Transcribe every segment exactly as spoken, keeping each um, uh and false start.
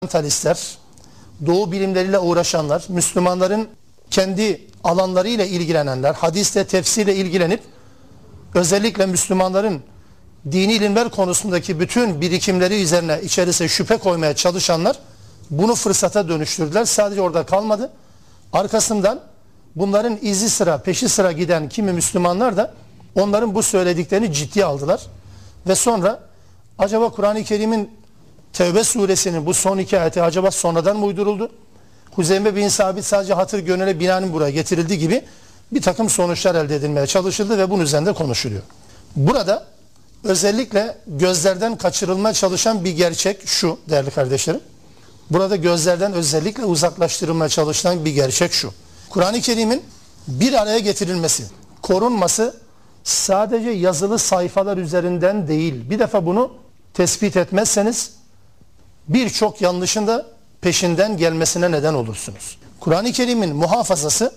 Talistler, doğu bilimleriyle uğraşanlar, Müslümanların kendi alanlarıyla ilgilenenler, hadisle, tefsirle ilgilenip özellikle Müslümanların dini ilimler konusundaki bütün birikimleri üzerine içerisine şüphe koymaya çalışanlar bunu fırsata dönüştürdüler. Sadece orada kalmadı. Arkasından bunların izi sıra, peşi sıra giden kimi Müslümanlar da onların bu söylediklerini ciddiye aldılar. Ve sonra acaba Kur'an-ı Kerim'in Tevbe suresinin bu son iki ayeti acaba sonradan mı uyduruldu? Huzeyme bin Sabit sadece hatır gönüle binaen buraya getirildi gibi bir takım sonuçlar elde edilmeye çalışıldı ve bunun üzerinde konuşuluyor. Burada özellikle gözlerden kaçırılmaya çalışan bir gerçek şu değerli kardeşlerim. Burada gözlerden özellikle uzaklaştırılmaya çalışılan bir gerçek şu. Kur'an-ı Kerim'in bir araya getirilmesi, korunması sadece yazılı sayfalar üzerinden değil. Bir defa bunu tespit etmezseniz birçok yanlışın da peşinden gelmesine neden olursunuz. Kur'an-ı Kerim'in muhafazası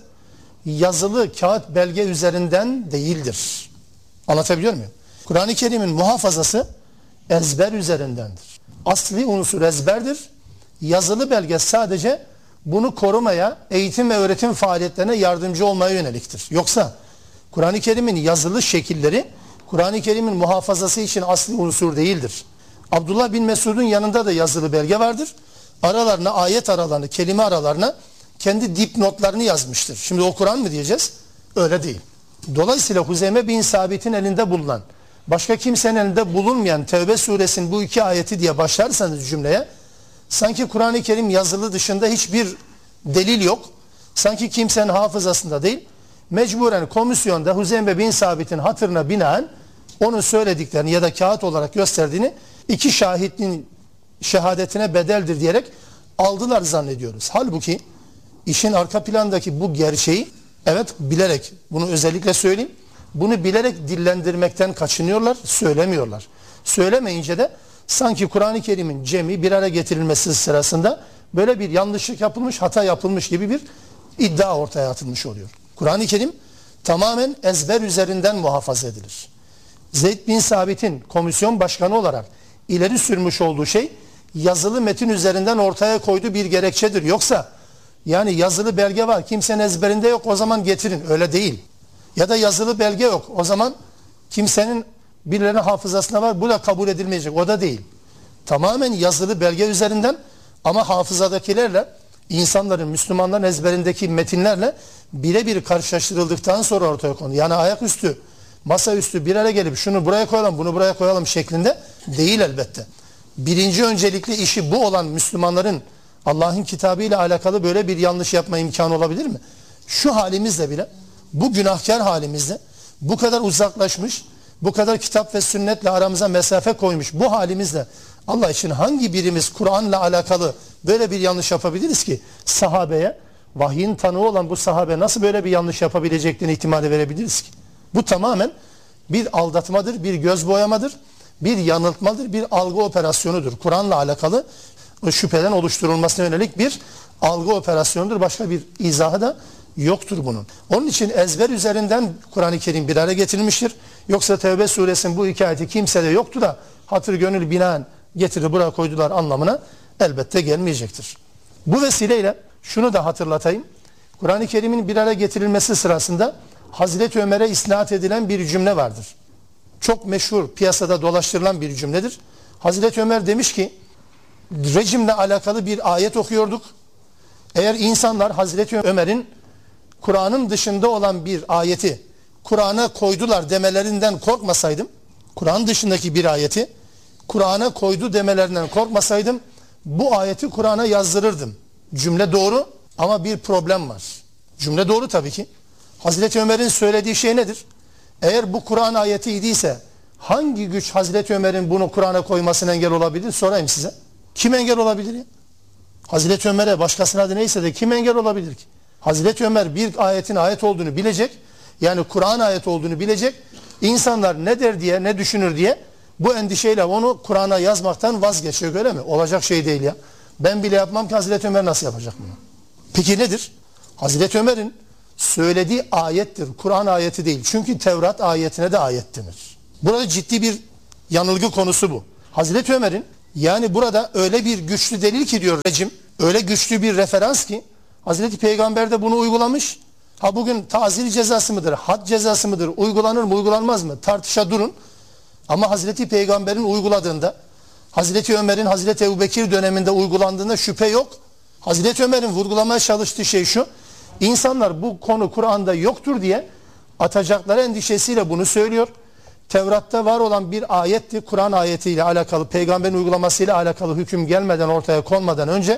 yazılı kağıt belge üzerinden değildir. Anlatabiliyor muyum? Kur'an-ı Kerim'in muhafazası ezber üzerindendir. Asli unsur ezberdir. Yazılı belge sadece bunu korumaya, eğitim ve öğretim faaliyetlerine yardımcı olmaya yöneliktir. Yoksa Kur'an-ı Kerim'in yazılı şekilleri Kur'an-ı Kerim'in muhafazası için asli unsur değildir. Abdullah bin Mesud'un yanında da yazılı belge vardır. Aralarına, ayet aralarına, kelime aralarına kendi dipnotlarını yazmıştır. Şimdi o Kur'an mı diyeceğiz? Öyle değil. Dolayısıyla Huzeyme bin Sabit'in elinde bulunan, başka kimsenin elinde bulunmayan Tevbe suresinin bu iki ayeti diye başlarsanız cümleye, sanki Kur'an-ı Kerim yazılı dışında hiçbir delil yok. Sanki kimsenin hafızasında değil. Mecburen komisyonda Huzeyme bin Sabit'in hatırına binaen onun söylediklerini ya da kağıt olarak gösterdiğini iki şahidin şehadetine bedeldir diyerek aldılar zannediyoruz. Halbuki işin arka plandaki bu gerçeği evet bilerek, bunu özellikle söyleyeyim, bunu bilerek dillendirmekten kaçınıyorlar, söylemiyorlar. Söylemeyince de sanki Kur'an-ı Kerim'in cemi bir araya getirilmesi sırasında böyle bir yanlışlık yapılmış, hata yapılmış gibi bir iddia ortaya atılmış oluyor. Kur'an-ı Kerim tamamen ezber üzerinden muhafaza edilir. Zeyd bin Sabit'in komisyon başkanı olarak ileri sürmüş olduğu şey yazılı metin üzerinden ortaya koyduğu bir gerekçedir. Yoksa yani yazılı belge var, kimsenin ezberinde yok, o zaman getirin. Öyle değil. Ya da yazılı belge yok, o zaman kimsenin birilerinin hafızasına var, bu da kabul edilmeyecek. O da değil. Tamamen yazılı belge üzerinden ama hafızadakilerle insanların, Müslümanların ezberindeki metinlerle birebir karşılaştırıldıktan sonra ortaya konuyor. Yani ayaküstü, masaüstü bir araya gelip şunu buraya koyalım, bunu buraya koyalım şeklinde değil elbette. Birinci öncelikli işi bu olan Müslümanların Allah'ın kitabı ile alakalı böyle bir yanlış yapma imkanı olabilir mi? Şu halimizle bile, bu günahkar halimizle, bu kadar uzaklaşmış, bu kadar kitap ve sünnetle aramıza mesafe koymuş bu halimizle Allah için hangi birimiz Kur'an'la alakalı böyle bir yanlış yapabiliriz ki? Sahabeye, vahyin tanığı olan bu sahabe nasıl böyle bir yanlış yapabileceklerini ihtimali verebiliriz ki? Bu tamamen bir aldatmadır, bir göz boyamadır, bir yanıltmadır, bir algı operasyonudur. Kur'an'la alakalı şüpheden oluşturulmasına yönelik bir algı operasyonudur. Başka bir izahı da yoktur bunun. Onun için ezber üzerinden Kur'an-ı Kerim bir araya getirilmiştir. Yoksa Tevbe suresinin bu iki ayeti kimsede yoktu da hatır gönül binaen getirdi buraya koydular anlamına elbette gelmeyecektir. Bu vesileyle şunu da hatırlatayım. Kur'an-ı Kerim'in bir araya getirilmesi sırasında Hazreti Ömer'e isnat edilen bir cümle vardır. Çok meşhur, piyasada dolaştırılan bir cümledir. Hazreti Ömer demiş ki, rejimle alakalı bir ayet okuyorduk. Eğer insanlar Hazreti Ömer'in Kur'an'ın dışında olan bir ayeti Kur'an'a koydular demelerinden korkmasaydım, Kur'an dışındaki bir ayeti Kur'an'a koydu demelerinden korkmasaydım, bu ayeti Kur'an'a yazdırırdım. Cümle doğru ama bir problem var. Cümle doğru tabii ki. Hazreti Ömer'in söylediği şey nedir? Eğer bu Kur'an ayeti idiyse hangi güç Hazreti Ömer'in bunu Kur'an'a koymasına engel olabilir? Sorayım size. Kim engel olabilir ya? Hazreti Ömer'e başkasının adı neyse de kim engel olabilir ki? Hazreti Ömer bir ayetin ayet olduğunu bilecek. Yani Kur'an ayet olduğunu bilecek. İnsanlar ne der diye, ne düşünür diye bu endişeyle onu Kur'an'a yazmaktan vazgeçiyor, öyle mi? Olacak şey değil ya. Ben bile yapmam ki Hazreti Ömer nasıl yapacak bunu? Peki nedir? Hazreti Ömer'in söylediği ayettir. Kur'an ayeti değil. Çünkü Tevrat ayetine de ayet denir. Burada ciddi bir yanılgı konusu bu. Hazreti Ömer'in Yani burada öyle bir güçlü delil ki diyor rejim, öyle güçlü bir referans ki Hazreti Peygamber de bunu uygulamış. Ha bugün tazir cezası mıdır, had cezası mıdır, uygulanır mı uygulanmaz mı tartışa durun. Ama Hazreti Peygamber'in uyguladığında, Hazreti Ömer'in Hazreti Ebubekir döneminde uygulandığında şüphe yok. Hazreti Ömer'in vurgulamaya çalıştığı şey şu: İnsanlar bu konu Kur'an'da yoktur diye atacakları endişesiyle bunu söylüyor. Tevrat'ta var olan bir ayetti, Kur'an ayetiyle alakalı, peygamberin uygulamasıyla alakalı hüküm gelmeden, ortaya konmadan önce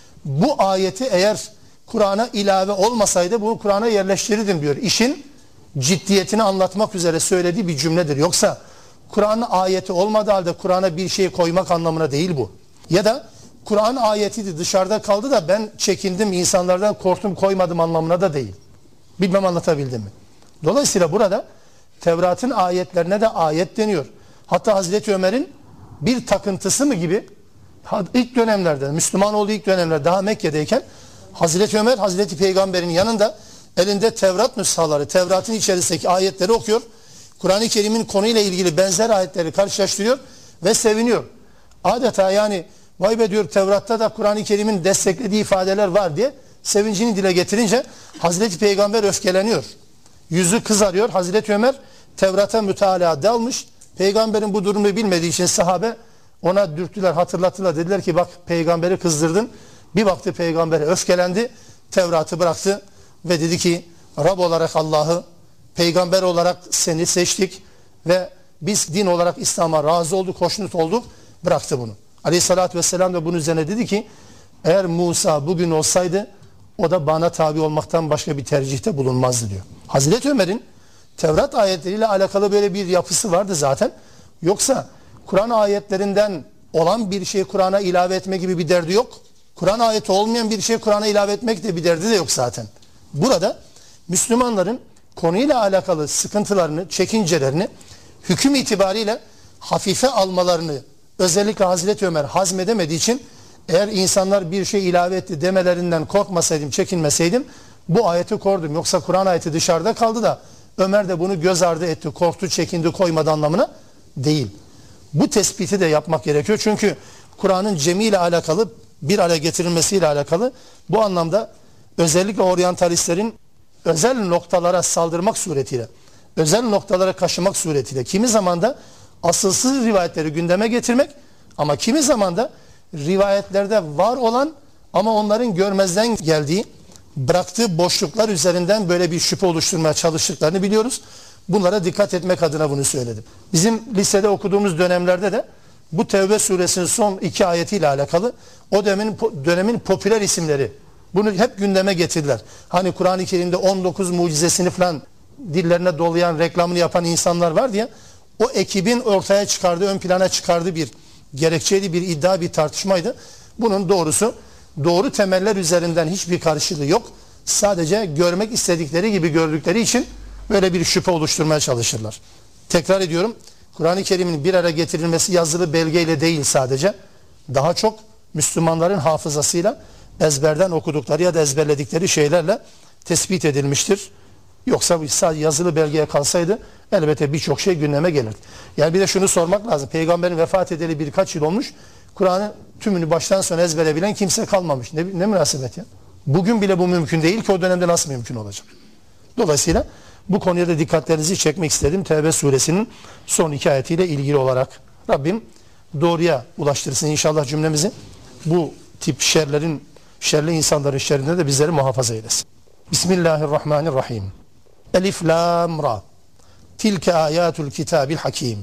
bu ayeti eğer Kur'an'a ilave olmasaydı bunu Kur'an'a yerleştirirdim diyor. İşin ciddiyetini anlatmak üzere söylediği bir cümledir. Yoksa Kur'an'ın ayeti olmadığı halde Kur'an'a bir şey koymak anlamına değil bu. Ya da Kur'an ayetiydi, dışarıda kaldı da ben çekindim, insanlardan korktum, koymadım anlamına da değil. Bilmem anlatabildim mi? Dolayısıyla burada Tevrat'ın ayetlerine de ayet deniyor. Hatta Hazreti Ömer'in bir takıntısı mı gibi ilk dönemlerde, Müslüman olduğu ilk dönemler daha Mekke'deyken Hazreti Ömer Hazreti Peygamber'in yanında elinde Tevrat nüshaları, Tevrat'ın içerisindeki ayetleri okuyor. Kur'an-ı Kerim'in konuyla ilgili benzer ayetleri karşılaştırıyor ve seviniyor. Adeta yani vay be diyor, Tevrat'ta da Kur'an-ı Kerim'in desteklediği ifadeler var diye sevincini dile getirince Hazreti Peygamber öfkeleniyor. Yüzü kızarıyor. Hazreti Ömer Tevrat'a mütalaa dalmış. Peygamberin bu durumu bilmediği için sahabe ona dürttüler, hatırlattılar. Dediler ki bak peygamberi kızdırdın. Bir baktı peygambere öfkelendi. Tevrat'ı bıraktı ve dedi ki Rab olarak Allah'ı, peygamber olarak seni seçtik ve biz din olarak İslam'a razı olduk, hoşnut olduk. Bıraktı bunu. Aleyhissalatü vesselam da bunun üzerine dedi ki eğer Musa bugün olsaydı o da bana tabi olmaktan başka bir tercihte bulunmazdı diyor. Hazreti Ömer'in Tevrat ayetleriyle alakalı böyle bir yapısı vardı zaten. Yoksa Kur'an ayetlerinden olan bir şey Kur'an'a ilave etme gibi bir derdi yok. Kur'an ayeti olmayan bir şey Kur'an'a ilave etmek de bir derdi de yok zaten. Burada Müslümanların konuyla alakalı sıkıntılarını, çekincelerini hüküm itibariyle hafife almalarını özellikle Hazreti Ömer hazmedemediği için eğer insanlar bir şey ilave etti demelerinden korkmasaydım, çekinmeseydim bu ayeti korudum. Yoksa Kur'an ayeti dışarıda kaldı da Ömer de bunu göz ardı etti, korktu, çekindi, koymadı anlamına değil. Bu tespiti de yapmak gerekiyor. Çünkü Kur'an'ın cemiyle alakalı, bir araya getirilmesiyle alakalı bu anlamda özellikle oryantalistlerin özel noktalara saldırmak suretiyle, özel noktalara kaşımak suretiyle kimi zaman da asılsız rivayetleri gündeme getirmek ama kimi zaman da rivayetlerde var olan ama onların görmezden geldiği, bıraktığı boşluklar üzerinden böyle bir şüphe oluşturmaya çalıştıklarını biliyoruz. Bunlara dikkat etmek adına bunu söyledim. Bizim lisede okuduğumuz dönemlerde de bu Tevbe suresinin son iki ayetiyle alakalı o dönemin, dönemin popüler isimleri bunu hep gündeme getirdiler. Hani Kur'an-ı Kerim'de on dokuz mucizesini falan dillerine dolayan, reklamını yapan insanlar var diye o ekibin ortaya çıkardığı, ön plana çıkardığı bir gerekçeli bir iddia, bir tartışmaydı. Bunun doğrusu doğru temeller üzerinden hiçbir karşılığı yok. Sadece görmek istedikleri gibi gördükleri için böyle bir şüphe oluşturmaya çalışırlar. Tekrar ediyorum, Kur'an-ı Kerim'in bir araya getirilmesi yazılı belgeyle değil sadece, daha çok Müslümanların hafızasıyla ezberden okudukları ya da ezberledikleri şeylerle tespit edilmiştir. Yoksa sadece yazılı belgeye kalsaydı elbette birçok şey gündeme gelirdi. Yani bir de şunu sormak lazım. Peygamberin vefat edeli birkaç yıl olmuş. Kur'an'ı tümünü baştan sona ezbere bilen kimse kalmamış. Ne, ne münasebet ya. Bugün bile bu mümkün değil ki o dönemde nasıl mümkün olacak? Dolayısıyla bu konuya da dikkatlerinizi çekmek istedim. Tevbe suresinin son iki ayetiyle ilgili olarak. Rabbim doğruya ulaştırsın inşallah cümlemizi. Bu tip şerlerin, şerli insanların şerrinde de bizleri muhafaza eylesin. Bismillahirrahmanirrahim. Elif, lam, ra. Tilke ayatul kitabil hakim.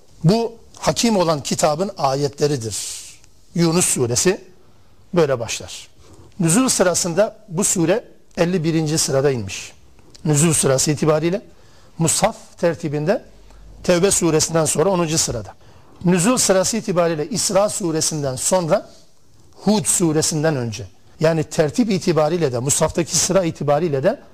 Bu hakim olan kitabın ayetleridir. Yunus suresi böyle başlar. Nüzul sırasında bu sure elli birinci sırada inmiş. Nüzul sırası itibariyle Mushaf tertibinde Tevbe suresinden sonra onuncu sırada. Nüzul sırası itibariyle İsra suresinden sonra Hud suresinden önce. Yani tertip itibariyle de Mushaftaki sıra itibariyle de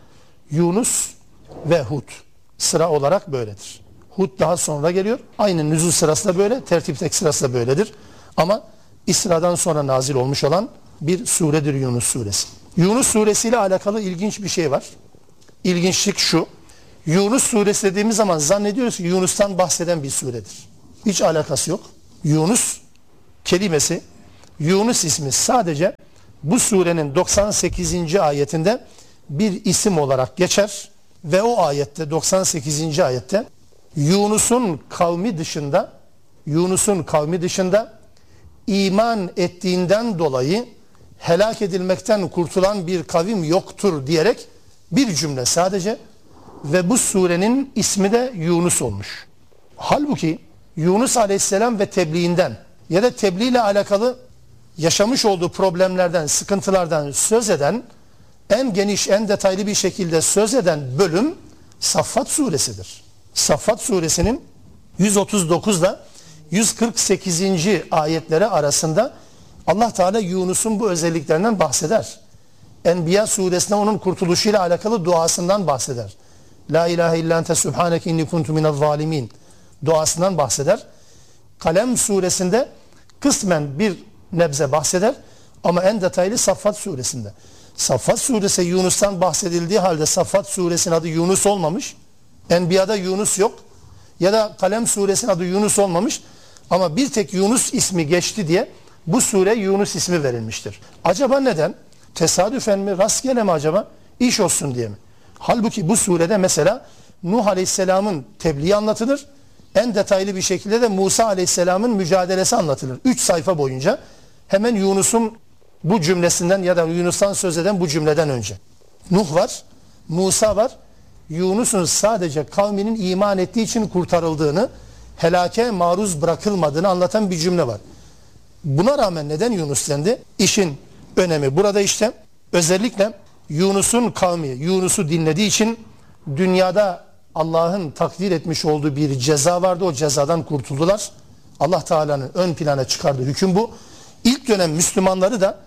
Yunus ve Hud sıra olarak böyledir. Hud daha sonra geliyor. Aynı nüzul sırası da böyle, tertipteki sırası da böyledir. Ama İsra'dan sonra nazil olmuş olan bir suredir Yunus suresi. Yunus suresiyle alakalı ilginç bir şey var. İlginçlik şu. Yunus suresi dediğimiz zaman zannediyoruz ki Yunus'tan bahseden bir suredir. Hiç alakası yok. Yunus kelimesi, Yunus ismi sadece bu surenin doksan sekizinci ayetinde bir isim olarak geçer ve o ayette, doksan sekizinci ayette Yunus'un kavmi dışında Yunus'un kavmi dışında iman ettiğinden dolayı helak edilmekten kurtulan bir kavim yoktur diyerek bir cümle sadece ve bu surenin ismi de Yunus olmuş. Halbuki Yunus Aleyhisselam ve tebliğinden ya da tebliğ ile alakalı yaşamış olduğu problemlerden, sıkıntılardan söz eden, en geniş, en detaylı bir şekilde söz eden bölüm Saffat suresidir. Saffat suresinin yüz otuz dokuz ile yüz kırk sekizinci ayetleri arasında Allah Teala Yunus'un bu özelliklerinden bahseder. Enbiya suresinde onun kurtuluşuyla alakalı duasından bahseder. La ilahe illa ente subhaneke inni kuntu minel zalimin duasından bahseder. Kalem suresinde kısmen bir nebze bahseder ama en detaylı Saffat suresinde. Saffat suresi Yunus'tan bahsedildiği halde Saffat suresinin adı Yunus olmamış. Enbiya'da Yunus yok. Ya da Kalem suresinin adı Yunus olmamış. Ama bir tek Yunus ismi geçti diye bu sure Yunus ismi verilmiştir. Acaba neden? Tesadüfen mi? Rastgele mi acaba? İş olsun diye mi? Halbuki bu surede mesela Nuh Aleyhisselam'ın tebliği anlatılır. En detaylı bir şekilde de Musa Aleyhisselam'ın mücadelesi anlatılır. Üç sayfa boyunca hemen Yunus'un bu cümlesinden ya da Yunus'tan söz eden bu cümleden önce. Nuh var, Musa var. Yunus'un sadece kavminin iman ettiği için kurtarıldığını, helake maruz bırakılmadığını anlatan bir cümle var. Buna rağmen neden Yunus dendi? İşin önemi burada işte. Özellikle Yunus'un kavmi Yunus'u dinlediği için dünyada Allah'ın takdir etmiş olduğu bir ceza vardı. O cezadan kurtuldular. Allah Teala'nın ön plana çıkardığı hüküm bu. İlk dönem Müslümanları da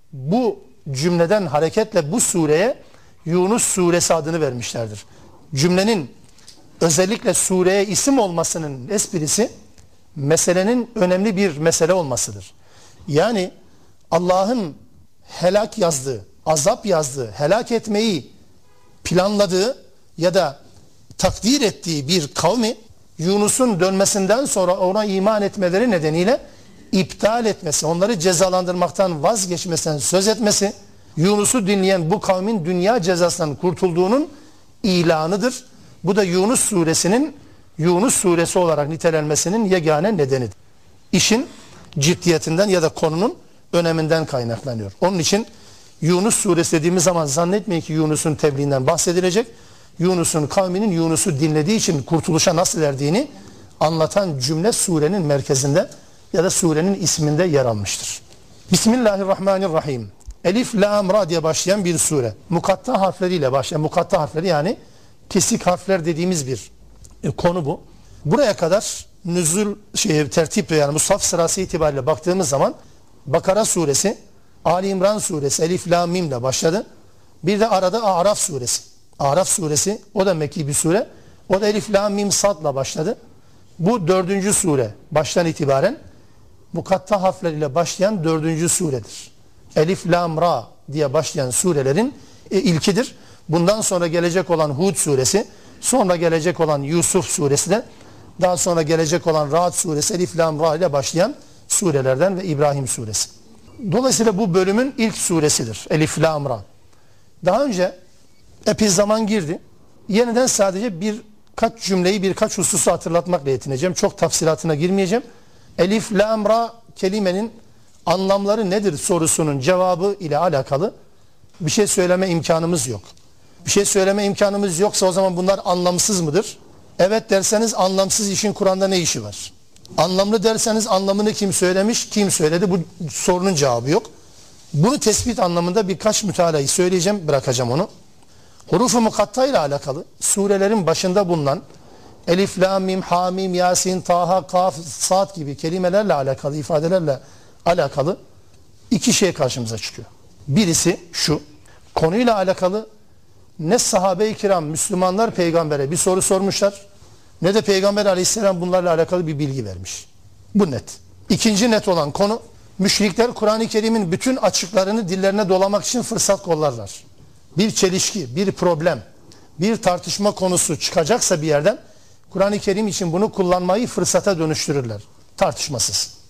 bu cümleden hareketle bu sureye Yunus suresi adını vermişlerdir. Cümlenin özellikle sureye isim olmasının esprisi meselenin önemli bir mesele olmasıdır. Yani Allah'ın helak yazdığı, azap yazdığı, helak etmeyi planladığı ya da takdir ettiği bir kavmi Yunus'un dönmesinden sonra ona iman etmeleri nedeniyle iptal etmesi, onları cezalandırmaktan vazgeçmesinden söz etmesi, Yunus'u dinleyen bu kavmin dünya cezasından kurtulduğunun ilanıdır. Bu da Yunus suresinin Yunus suresi olarak nitelenmesinin yegane nedenidir. İşin ciddiyetinden ya da konunun öneminden kaynaklanıyor. Onun için Yunus suresi dediğimiz zaman zannetmeyin ki Yunus'un tebliğinden bahsedilecek. Yunus'un kavminin Yunus'u dinlediği için kurtuluşa nasıl erdiğini anlatan cümle surenin merkezinde ya da surenin isminde yer almıştır. Bismillahirrahmanirrahim. Elif, Lam, Ra diye başlayan bir sure. Mukatta harfleriyle başlayan, mukatta harfleri yani kesik harfler dediğimiz bir e, konu bu. Buraya kadar nüzul şey, tertip yani mushaf sırası itibariyle baktığımız zaman Bakara suresi, Ali İmran suresi, Elif, Lam, Mim ile başladı. Bir de arada Araf suresi. Araf suresi, o da Mekki bir sure. O da Elif, Lam, Mim, Sad'la başladı. Bu dördüncü sure baştan itibaren mukatta harfleriyle başlayan dördüncü suredir. Elif, Lam, Ra diye başlayan surelerin e, ilkidir. Bundan sonra gelecek olan Hud suresi, sonra gelecek olan Yusuf suresi de, daha sonra gelecek olan Ra'd suresi, Elif, Lam, Ra ile başlayan surelerden ve İbrahim suresi. Dolayısıyla bu bölümün ilk suresidir. Elif, Lam, Ra. Daha önce epey zaman girdi. Yeniden sadece birkaç cümleyi, birkaç hususu hatırlatmakla yetineceğim. Çok tafsilatına girmeyeceğim. Elif, Lam, Ra kelimenin anlamları nedir sorusunun cevabı ile alakalı bir şey söyleme imkanımız yok. Bir şey söyleme imkanımız yoksa o zaman bunlar anlamsız mıdır? Evet derseniz anlamsız işin Kur'an'da ne işi var? Anlamlı derseniz anlamını kim söylemiş, kim söyledi? Bu sorunun cevabı yok. Bunu tespit anlamında birkaç mütalaayı söyleyeceğim, bırakacağım onu. Hurufu mukatta ile alakalı surelerin başında bulunan Elif, Lam, Mim, Hamim, Yasin, Taha, Kaf, Sad gibi kelimelerle alakalı, ifadelerle alakalı iki şey karşımıza çıkıyor. Birisi şu, konuyla alakalı ne sahabe-i kiram, Müslümanlar peygambere bir soru sormuşlar, ne de Peygamber aleyhisselam bunlarla alakalı bir bilgi vermiş. Bu net. İkinci net olan konu, müşrikler Kur'an-ı Kerim'in bütün açıklarını dillerine dolamak için fırsat kollarlar. Bir çelişki, bir problem, bir tartışma konusu çıkacaksa bir yerden, Kur'an-ı Kerim için bunu kullanmayı fırsata dönüştürürler. Tartışmasız.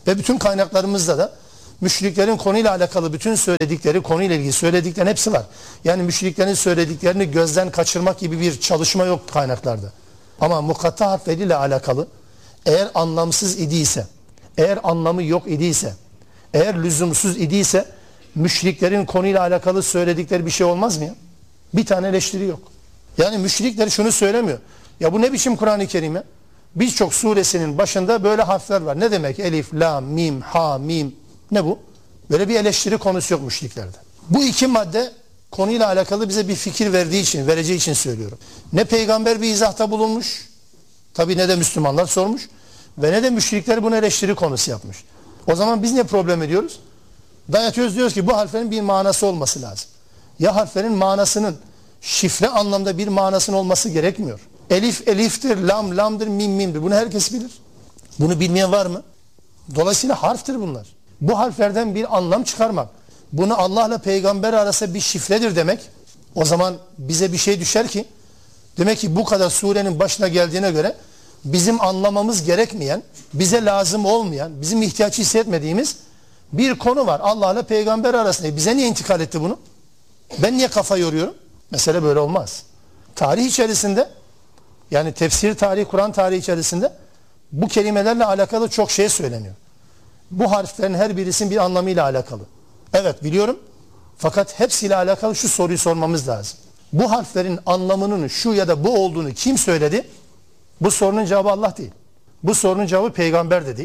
Ve bütün kaynaklarımızda da müşriklerin konuyla alakalı bütün söyledikleri, konuyla ilgili söylediklerin hepsi var. Yani müşriklerin söylediklerini gözden kaçırmak gibi bir çalışma yok kaynaklarda. Ama mukatta harfleriyle alakalı eğer anlamsız idiyse, eğer anlamı yok idiyse, eğer lüzumsuz idiyse müşriklerin konuyla alakalı söyledikleri bir şey olmaz mı ya? Bir tane eleştiri yok. Yani müşrikler şunu söylemiyor. Ya bu ne biçim Kur'an-ı Kerim ya? Birçok suresinin başında böyle harfler var. Ne demek? Elif, la, mim, ha, mim. Ne bu? Böyle bir eleştiri konusu yok müşriklerde. Bu iki madde konuyla alakalı bize bir fikir verdiği için, vereceği için söylüyorum. Ne peygamber bir izahta bulunmuş, tabi ne de Müslümanlar sormuş ve ne de müşrikler bunu eleştiri konusu yapmış. O zaman biz ne problem ediyoruz? Dayatıyoruz, diyoruz ki bu harflerin bir manası olması lazım. Ya harflerin manasının şifre anlamda bir manasının olması gerekmiyor. Elif eliftir, lam lamdır, mim mimdir. Bunu herkes bilir. Bunu bilmeyen var mı? Dolayısıyla harftir bunlar. Bu harflerden bir anlam çıkarmak, bunu Allah'la peygamber arasında bir şifredir demek, o zaman bize bir şey düşer ki, demek ki bu kadar surenin başına geldiğine göre bizim anlamamız gerekmeyen, bize lazım olmayan, bizim ihtiyaç hissetmediğimiz bir konu var Allah'la peygamber arasında. Bize niye intikal etti bunu? Ben niye kafa yoruyorum? Mesele böyle olmaz. Tarih içerisinde, yani tefsir tarihi, Kur'an tarihi içerisinde bu kelimelerle alakalı çok şey söyleniyor. Bu harflerin her birisinin bir anlamıyla alakalı. Evet biliyorum. Fakat hepsiyle alakalı şu soruyu sormamız lazım. Bu harflerin anlamının şu ya da bu olduğunu kim söyledi? Bu sorunun cevabı Allah değil. Bu sorunun cevabı peygamber de değil.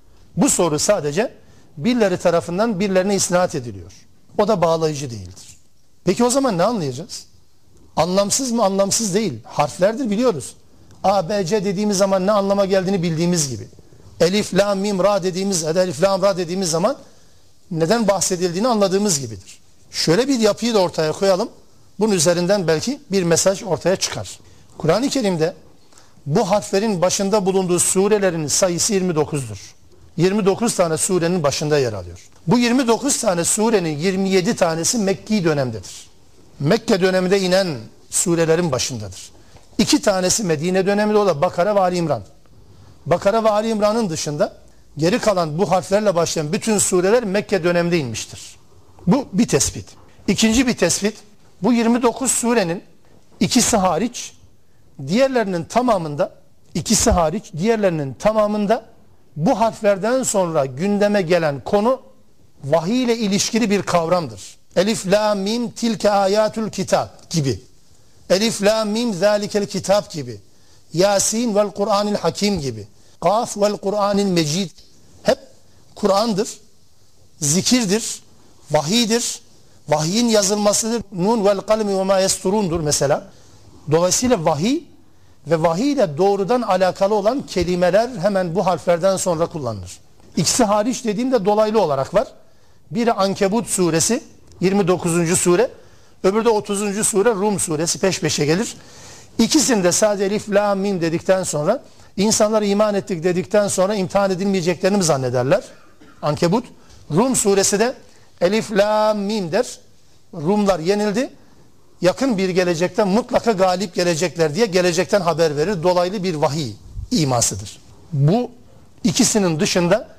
Bu soru sadece birileri tarafından birilerine isnat ediliyor. O da bağlayıcı değildir. Peki o zaman ne anlayacağız? Anlamsız mı? Anlamsız değil. Harflerdir biliyoruz. A, B, C dediğimiz zaman ne anlama geldiğini bildiğimiz gibi. Elif, la, mim, ra dediğimiz, elif, la, ra dediğimiz zaman neden bahsedildiğini anladığımız gibidir. Şöyle bir yapıyı da ortaya koyalım. Bunun üzerinden belki bir mesaj ortaya çıkar. Kur'an-ı Kerim'de bu harflerin başında bulunduğu surelerin sayısı yirmi dokuzdur. yirmi dokuz tane surenin başında yer alıyor. Bu yirmi dokuz tane surenin yirmi yedi tanesi Mekki dönemdedir. Mekke döneminde inen surelerin başındadır. İki tanesi Medine döneminde, o da Bakara ve Ali İmran. Bakara ve Ali İmran'ın dışında geri kalan bu harflerle başlayan bütün sureler Mekke döneminde inmiştir. Bu bir tespit. İkinci bir tespit, bu yirmi dokuz surenin ikisi hariç diğerlerinin tamamında, ikisi hariç diğerlerinin tamamında bu harflerden sonra gündeme gelen konu vahiy ile ilişkili bir kavramdır. Elif, la, mim, tilke ayatul kitap gibi. Elif, la, mim, zalikel kitap gibi. Yasin vel Kur'anil hakim gibi. Kaf vel Kur'anil mecid. Hep Kur'an'dır, zikirdir, vahiydir, vahiyin yazılmasıdır. Nun vel kalemi ve ma yesturundur mesela. Dolayısıyla vahiy ve vahiy ile doğrudan alakalı olan kelimeler hemen bu harflerden sonra kullanılır. İkisi hariç dediğimde dolaylı olarak var. Biri Ankebut suresi, yirmi dokuzuncu sure, öbürü de otuzuncu sure Rum suresi, peş peşe gelir. İkisinde sadece elif, la, mim dedikten sonra, insanlar iman ettik dedikten sonra imtihan edilmeyeceklerini mi zannederler? Ankebut. Rum suresi de elif, la, mim der. Rumlar yenildi. Yakın bir gelecekte mutlaka galip gelecekler diye gelecekten haber verir. Dolaylı bir vahiy imasıdır. Bu ikisinin dışında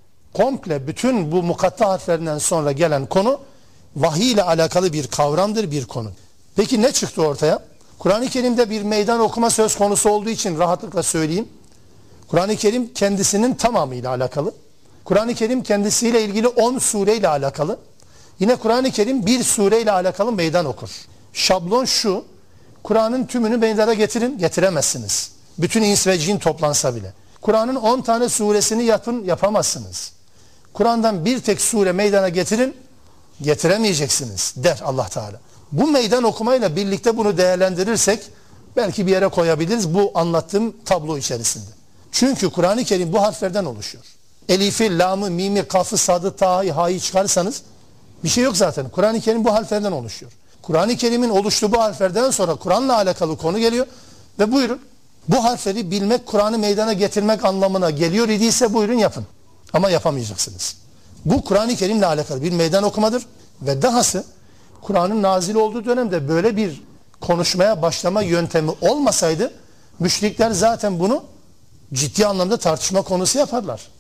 komple bütün bu mukatta harflerinden sonra gelen konu vahiy ile alakalı bir kavramdır, bir konu. Peki ne çıktı ortaya? Kur'an-ı Kerim'de bir meydan okuma söz konusu olduğu için rahatlıkla söyleyeyim. Kur'an-ı Kerim kendisinin tamamıyla alakalı. Kur'an-ı Kerim kendisiyle ilgili on sureyle alakalı. Yine Kur'an-ı Kerim bir sureyle alakalı meydan okur. Şablon şu: Kur'an'ın tümünü meydana getirin, getiremezsiniz. Bütün ins ve cin toplansa bile. Kur'an'ın on tane suresini yapın, yapamazsınız. Kur'an'dan bir tek sure meydana getirin, getiremeyeceksiniz der Allah Teala. Bu meydan okumayla birlikte bunu değerlendirirsek belki bir yere koyabiliriz bu anlattığım tablo içerisinde. Çünkü Kur'an-ı Kerim bu harflerden oluşuyor. Elif'i, lamı, mimi, kafı, sadı, ta'yı, ha'yı çıkarsanız bir şey yok zaten. Kur'an-ı Kerim bu harflerden oluşuyor. Kur'an-ı Kerim'in oluştuğu bu harflerden sonra Kur'an'la alakalı konu geliyor ve buyurun, bu harfleri bilmek Kur'an'ı meydana getirmek anlamına geliyor idiyse buyurun yapın. Ama yapamayacaksınız. Bu Kur'an-ı Kerim'le alakalı bir meydan okumadır ve dahası Kur'an'ın nazil olduğu dönemde böyle bir konuşmaya başlama yöntemi olmasaydı müşrikler zaten bunu ciddi anlamda tartışma konusu yaparlar.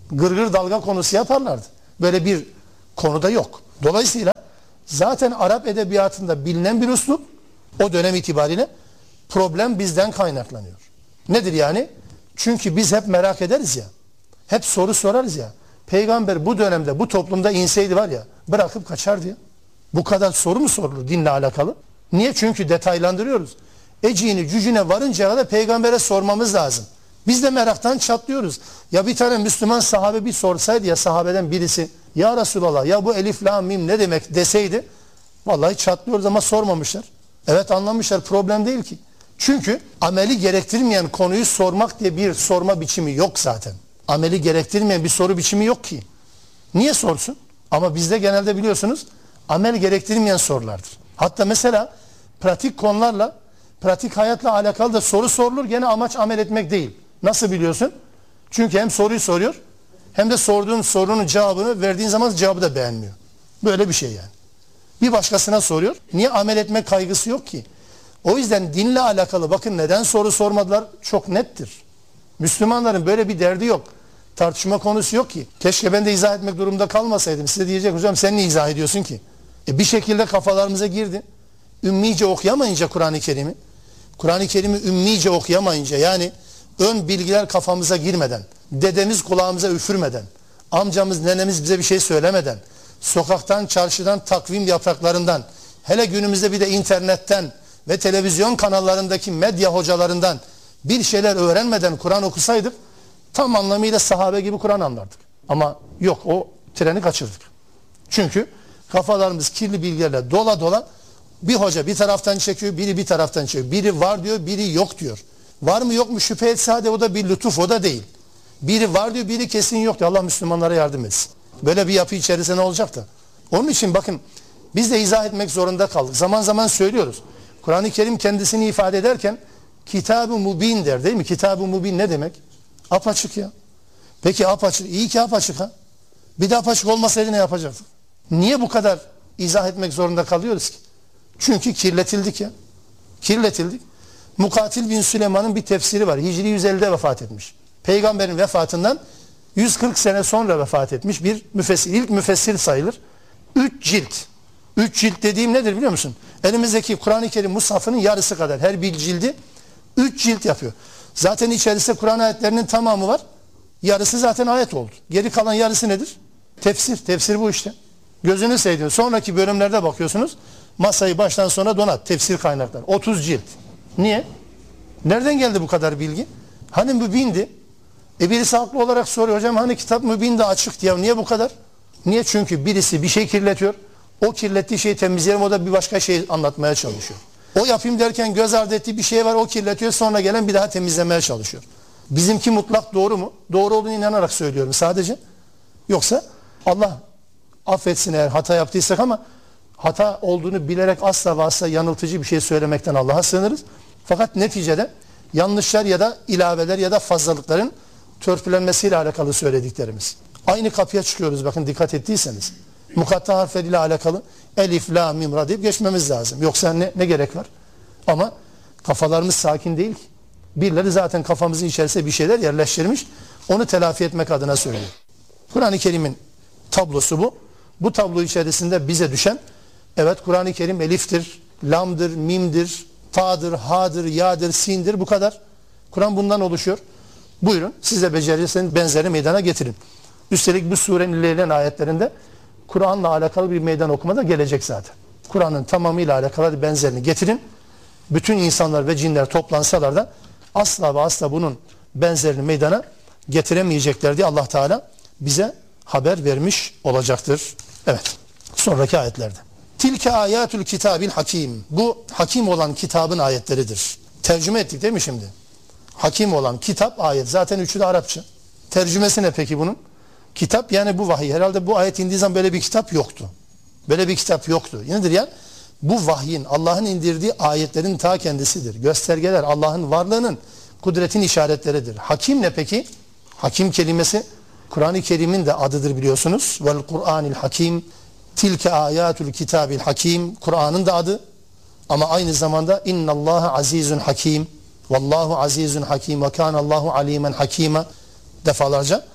Gırgır dalga konusu yaparlardı. Böyle bir konuda yok. Dolayısıyla zaten Arap edebiyatında bilinen bir üslup, o dönem itibariyle problem bizden kaynaklanıyor. Nedir yani? Çünkü biz hep merak ederiz ya. Hep soru sorarız ya. Peygamber bu dönemde bu toplumda inseydi var ya, bırakıp kaçardı ya. Bu kadar soru mu sorulur dinle alakalı? Niye? Çünkü detaylandırıyoruz. Eciğini cücüne varıncaya kadar peygambere sormamız lazım. Biz de meraktan çatlıyoruz. Ya bir tane Müslüman sahabe bir sorsaydı ya, sahabeden birisi, ya Resulallah ya bu elif la mim ne demek deseydi, vallahi çatlıyoruz ama sormamışlar. Evet, anlamışlar, problem değil ki. Çünkü ameli gerektirmeyen konuyu sormak diye bir sorma biçimi yok zaten. Ameli gerektirmeyen bir soru biçimi yok ki. Niye sorsun? Ama bizde genelde biliyorsunuz amel gerektirmeyen sorulardır. Hatta mesela pratik konularla, pratik hayatla alakalı da soru sorulur. Gene amaç amel etmek değil. Nasıl biliyorsun? Çünkü hem soruyu soruyor hem de sorduğun sorunun cevabını verdiğin zaman cevabı da beğenmiyor. Böyle bir şey yani. Bir başkasına soruyor. Niye? Amel etme kaygısı yok ki. O yüzden dinle alakalı bakın neden soru sormadılar çok nettir. Müslümanların böyle bir derdi yok. Tartışma konusu yok ki. Keşke ben de izah etmek durumunda kalmasaydım. Size diyecek hocam sen niye izah ediyorsun ki? E bir şekilde kafalarımıza girdi. Ümmice okuyamayınca Kur'an-ı Kerim'i, Kur'an-ı Kerim'i ümmice okuyamayınca, yani ön bilgiler kafamıza girmeden, dedemiz kulağımıza üfürmeden, amcamız nenemiz bize bir şey söylemeden, sokaktan çarşıdan takvim yapraklarından, hele günümüzde bir de internetten ve televizyon kanallarındaki medya hocalarından bir şeyler öğrenmeden Kur'an okusaydık tam anlamıyla sahabe gibi Kur'an anlardık. Ama yok, o treni kaçırdık. Çünkü kafalarımız kirli bilgilerle dola dola, bir hoca bir taraftan çekiyor, biri bir taraftan çekiyor. Biri var diyor, biri yok diyor. Var mı yok mu şüphe etse hadi, o da bir lütuf, o da değil. Biri var diyor, biri kesin yok diyor. Allah Müslümanlara yardım etsin. Böyle bir yapı içerisinde ne olacak da? Onun için bakın biz de izah etmek zorunda kaldık. Zaman zaman söylüyoruz. Kur'an-ı Kerim kendisini ifade ederken Kitab-ı Mubin der, değil mi? Kitab-ı Mubin ne demek? Apaçık ya. Peki apaçık, iyi ki apaçık ha. Bir de apaçık olmasaydı ne yapacaktık? Niye bu kadar izah etmek zorunda kalıyoruz ki? Çünkü kirletildik ya. Kirletildik. Mukatil bin Süleyman'ın bir tefsiri var. Hicri yüz ellide vefat etmiş. Peygamberin vefatından yüz kırk sene sonra vefat etmiş bir müfessir. İlk müfessir sayılır. Üç cilt. Üç cilt dediğim nedir biliyor musun? Elimizdeki Kur'an-ı Kerim mushafının yarısı kadar. Her bir cildi üç cilt yapıyor. Zaten içerisinde Kur'an ayetlerinin tamamı var. Yarısı zaten ayet oldu. Geri kalan yarısı nedir? Tefsir. Tefsir bu işte. Gözünü sevdiğin. Sonraki bölümlerde bakıyorsunuz. Masayı baştan sona donat. Tefsir kaynakları. otuz cilt. Niye? Nereden geldi bu kadar bilgi? Hani mübindi? E birisi haklı olarak soruyor. Hocam hani kitap mübindi açık diye. Niye bu kadar? Niye? Çünkü birisi bir şey kirletiyor. O kirlettiği şeyi temizleyelim. O da bir başka şey anlatmaya çalışıyor. O yapayım derken göz ardı ettiği bir şey var. O kirletiyor. Sonra gelen bir daha temizlemeye çalışıyor. Bizimki mutlak doğru mu? Doğru olduğunu inanarak söylüyorum sadece. Yoksa Allah affetsin eğer hata yaptıysak, ama hata olduğunu bilerek asla ve asla yanıltıcı bir şey söylemekten Allah'a sığınırız. Fakat neticede yanlışlar ya da ilaveler ya da fazlalıkların törpülenmesiyle alakalı söylediklerimiz. Aynı kapıya çıkıyoruz bakın, dikkat ettiyseniz. Mukatta harfleriyle alakalı elif, la, mim, ra deyip geçmemiz lazım. Yoksa ne, ne gerek var? Ama kafalarımız sakin değil ki. Birileri zaten kafamızın içerisine bir şeyler yerleştirmiş. Onu telafi etmek adına söylüyor. Kur'an-ı Kerim'in tablosu bu. Bu tablo içerisinde bize düşen, evet Kur'an-ı Kerim eliftir, lamdır, mimdir, ta'dır, ha'dır, ya'dır, sindir, bu kadar. Kur'an bundan oluşuyor. Buyurun siz de becerirseniz benzeri meydana getirin. Üstelik bu surenin ilerleyen ayetlerinde Kur'an'la alakalı bir meydan okuma da gelecek zaten. Kur'an'ın tamamıyla alakalı benzerini getirin. Bütün insanlar ve cinler toplansalar da asla ve asla bunun benzerini meydana getiremeyecekler diye Allah Teala bize haber vermiş olacaktır. Evet. Sonraki ayetlerde. Tilke ayatül kitabil hakim. Bu hakim olan kitabın ayetleridir. Tercüme ettik değil mi şimdi? Hakim olan kitap, ayet. Zaten üçü de Arapça. Tercümesi ne peki bunun? Kitap yani bu vahiy. Herhalde bu ayet indiği zaman böyle bir kitap yoktu. Böyle bir kitap yoktu. Nedir ya? Bu vahyin, Allah'ın indirdiği ayetlerin ta kendisidir. Göstergeler, Allah'ın varlığının, kudretin işaretleridir. Hakim ne peki? Hakim kelimesi Kur'an-ı Kerim'in de adıdır biliyorsunuz. Vel Kur'anil Hakim. Tilke ayatul kitabil hakim. Kur'an'ın da adı. Ama aynı zamanda innallaha azizun hakim. Vallahu azizun hakim ve kanallahu alimen hakima defalarca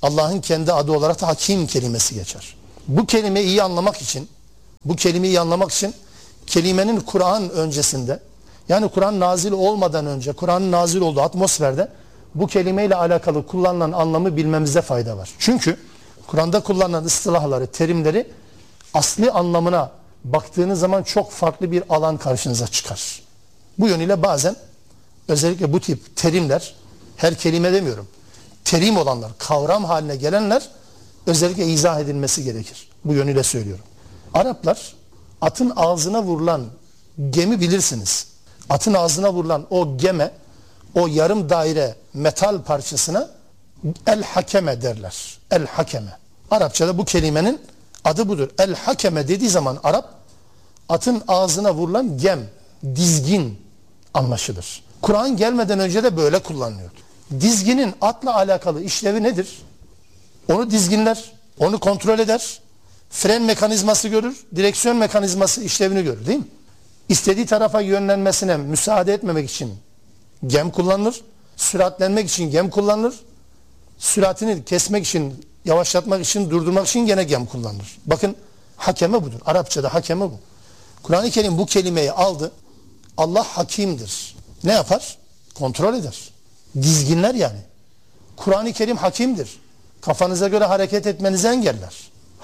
Allah'ın kendi adı olarak da hakim kelimesi geçer. Bu kelimeyi iyi anlamak için, bu kelimeyi iyi anlamak için kelimenin Kur'an öncesinde, yani Kur'an nazil olmadan önce, Kur'an'ın nazil olduğu atmosferde bu kelimeyle alakalı kullanılan anlamı bilmemize fayda var. Çünkü Kur'an'da kullanılan ıstılahları, terimleri asli anlamına baktığınız zaman çok farklı bir alan karşınıza çıkar. Bu yönüyle bazen özellikle bu tip terimler, her kelime demiyorum, terim olanlar, kavram haline gelenler özellikle izah edilmesi gerekir. Bu yönüyle söylüyorum. Araplar atın ağzına vurulan gemi bilirsiniz. Atın ağzına vurulan o geme, o yarım daire metal parçasına el-hakeme derler. El-hakeme. Arapçada bu kelimenin adı budur. El-hakeme dediği zaman Arap, atın ağzına vurulan gem, dizgin anlaşılır. Kur'an gelmeden önce de böyle kullanılıyordu. Dizginin atla alakalı işlevi nedir? Onu dizginler, onu kontrol eder, fren mekanizması görür, direksiyon mekanizması işlevini görür, değil mi? İstediği tarafa yönlenmesine müsaade etmemek için gem kullanılır, süratlenmek için gem kullanılır, süratini kesmek için, yavaşlatmak için, durdurmak için gene gem kullanılır. Bakın, hakeme budur. Arapçada hakeme bu. Kur'an-ı Kerim bu kelimeyi aldı. Allah hakimdir. Ne yapar? Kontrol eder. Dizginler yani. Kur'an-ı Kerim hakimdir. Kafanıza göre hareket etmenizi engeller.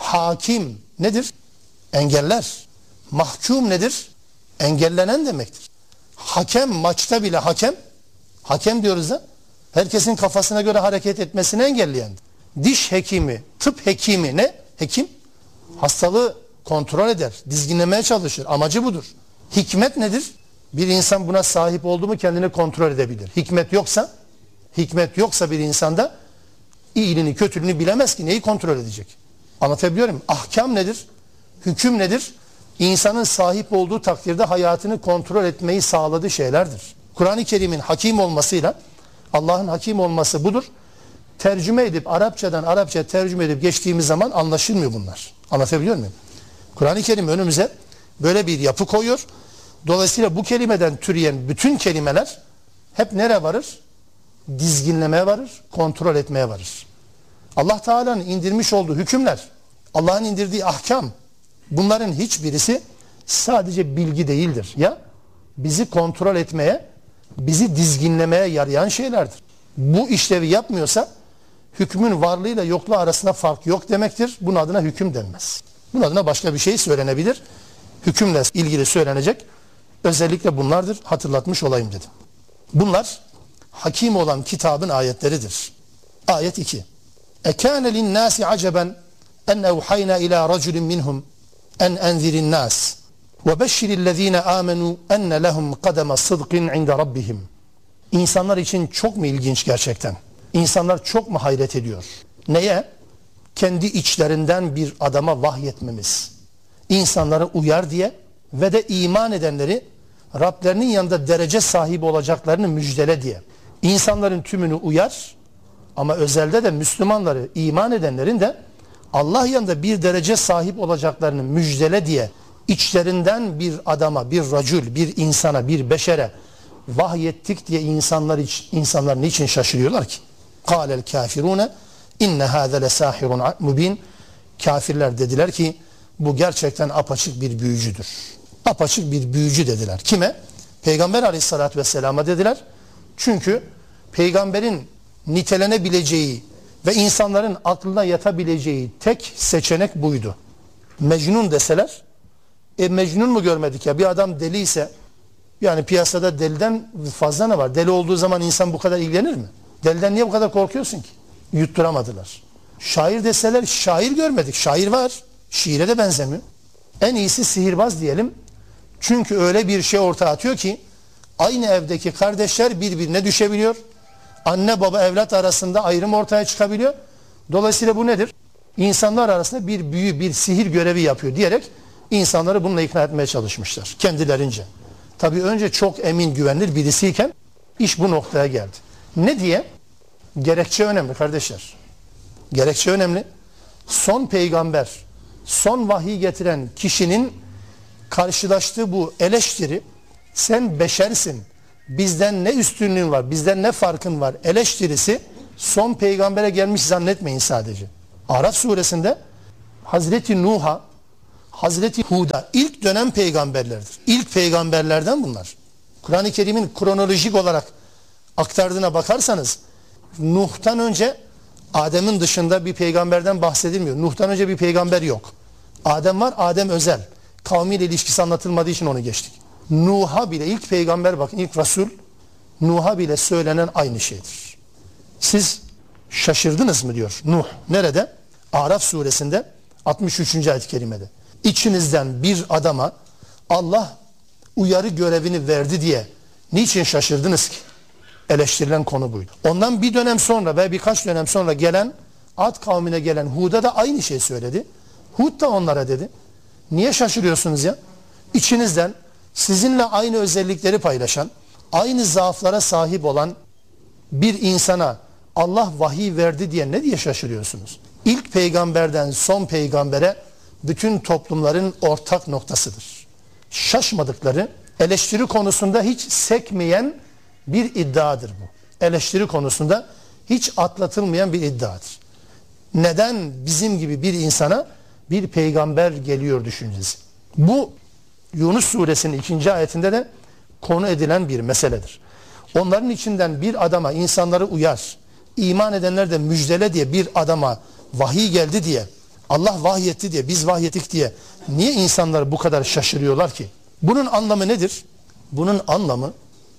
Hakim nedir? Engeller. Mahkum nedir? Engellenen demektir. Hakem, maçta bile hakem, hakem diyoruz da, herkesin kafasına göre hareket etmesini engelleyendir. Diş hekimi, tıp hekimi ne? Hekim, hastalığı kontrol eder, dizginlemeye çalışır. Amacı budur. Hikmet nedir? Bir insan buna sahip oldu mu kendini kontrol edebilir. Hikmet yoksa, hikmet yoksa bir insanda iyiliğini, kötülüğünü bilemez ki. Neyi kontrol edecek? Anlatabiliyor muyum? Ahkam nedir? Hüküm nedir? İnsanın sahip olduğu takdirde hayatını kontrol etmeyi sağladığı şeylerdir. Kur'an-ı Kerim'in hakim olmasıyla Allah'ın hakim olması budur. Tercüme edip, Arapçadan Arapça tercüme edip geçtiğimiz zaman anlaşılmıyor bunlar. Anlatabiliyor muyum? Kur'an-ı Kerim önümüze böyle bir yapı koyuyor. Dolayısıyla bu kelimeden türeyen bütün kelimeler hep nereye varır? Dizginlemeye varır, kontrol etmeye varır. Allah Teala'nın indirmiş olduğu hükümler, Allah'ın indirdiği ahkam, bunların hiçbirisi sadece bilgi değildir. Ya bizi kontrol etmeye, bizi dizginlemeye yarayan şeylerdir. Bu işlevi yapmıyorsa hükmün varlığıyla yokluğu arasında fark yok demektir. Bunun adına hüküm denmez. Bunun adına başka bir şey söylenebilir. Hükümle ilgili söylenecek özellikle bunlardır. Hatırlatmış olayım dedim. Bunlar hakim olan kitabın ayetleridir. Ayet iki. Ekâne linnâsi aceben en evhayna ilâ raculin minhum en enzirin nâs ve beşşirillezîne âmenû enne lehum kademe sıdkın inde rabbihim. İnsanlar için çok mu ilginç gerçekten? İnsanlar çok mu hayret ediyor? Neye? Kendi içlerinden bir adama vahyetmemiz. İnsanları uyar diye ve de iman edenleri Rablerinin yanında derece sahibi olacaklarını müjdele diye. İnsanların tümünü uyar ama özelde de Müslümanları, iman edenlerin de Allah yanında bir derece sahip olacaklarını müjdele diye içlerinden bir adama, bir racül, bir insana, bir beşere vahyettik diye insanlar için, insanlar niçin şaşırıyorlar ki? Kâlel kâfirûne inne hâze lesâhirun mubin. Kafirler dediler ki bu gerçekten apaçık bir büyücüdür. Apaçık bir büyücü dediler. Kime? Peygamber aleyhissalatü vesselama dediler. Çünkü peygamberin nitelenebileceği ve insanların aklına yatabileceği tek seçenek buydu. Mecnun deseler, e Mecnun mu görmedik ya? Bir adam deli ise, yani piyasada deliden fazla ne var? Deli olduğu zaman insan bu kadar ilgilenir mi? Deliden niye bu kadar korkuyorsun ki? Yutturamadılar. Şair deseler, şair görmedik. Şair var. Şiire de benzemiyor. En iyisi sihirbaz diyelim. Çünkü öyle bir şey ortaya atıyor ki aynı evdeki kardeşler birbirine düşebiliyor. Anne baba evlat arasında ayrım ortaya çıkabiliyor. Dolayısıyla bu nedir? İnsanlar arasında bir büyü, bir sihir görevi yapıyor diyerek insanları bununla ikna etmeye çalışmışlar kendilerince. Tabii önce çok emin, güvenilir birisiyken iş bu noktaya geldi. Ne diye? Gerekçe önemli kardeşler. Gerekçe önemli. Son peygamber, son vahiy getiren kişinin karşılaştığı bu eleştiri, sen beşersin, bizden ne üstünlüğün var, bizden ne farkın var eleştirisi son peygambere gelmiş zannetmeyin sadece. Araf suresinde Hazreti Nuh'a, Hazreti Hud'a ilk dönem peygamberlerdir. İlk peygamberlerden bunlar. Kur'an-ı Kerim'in kronolojik olarak aktardığına bakarsanız Nuh'tan önce Adem'in dışında bir peygamberden bahsedilmiyor. Nuh'tan önce bir peygamber yok. Adem var, Adem özel. Kavmiyle ilişkisi anlatılmadığı için onu geçtik. Nuh'a bile ilk peygamber, bakın ilk Resul, Nuh'a bile söylenen aynı şeydir. Siz şaşırdınız mı diyor Nuh. Nerede? Araf suresinde altmış üçüncü ayet-i kerimede. İçinizden bir adama Allah uyarı görevini verdi diye niçin şaşırdınız ki? Eleştirilen konu buydu. Ondan bir dönem sonra ve birkaç dönem sonra gelen Ad kavmine gelen Hud'a da aynı şey söyledi. Hud da onlara dedi. Niye şaşırıyorsunuz ya? İçinizden sizinle aynı özellikleri paylaşan, aynı zaaflara sahip olan bir insana Allah vahiy verdi diye ne diye şaşırıyorsunuz? İlk peygamberden son peygambere bütün toplumların ortak noktasıdır. Şaşmadıkları, eleştiri konusunda hiç sekmeyen bir iddiadır bu. Eleştiri konusunda hiç atlatılmayan bir iddiadır. Neden bizim gibi bir insana bir peygamber geliyor düşüncesi? Bu Yunus suresinin ikinci ayetinde de konu edilen bir meseledir. Onların içinden bir adama insanları uyar, iman edenler de müjdele diye bir adama vahiy geldi diye, Allah vahyetti diye, biz vahyettik diye niye insanlar bu kadar şaşırıyorlar ki? Bunun anlamı nedir? Bunun anlamı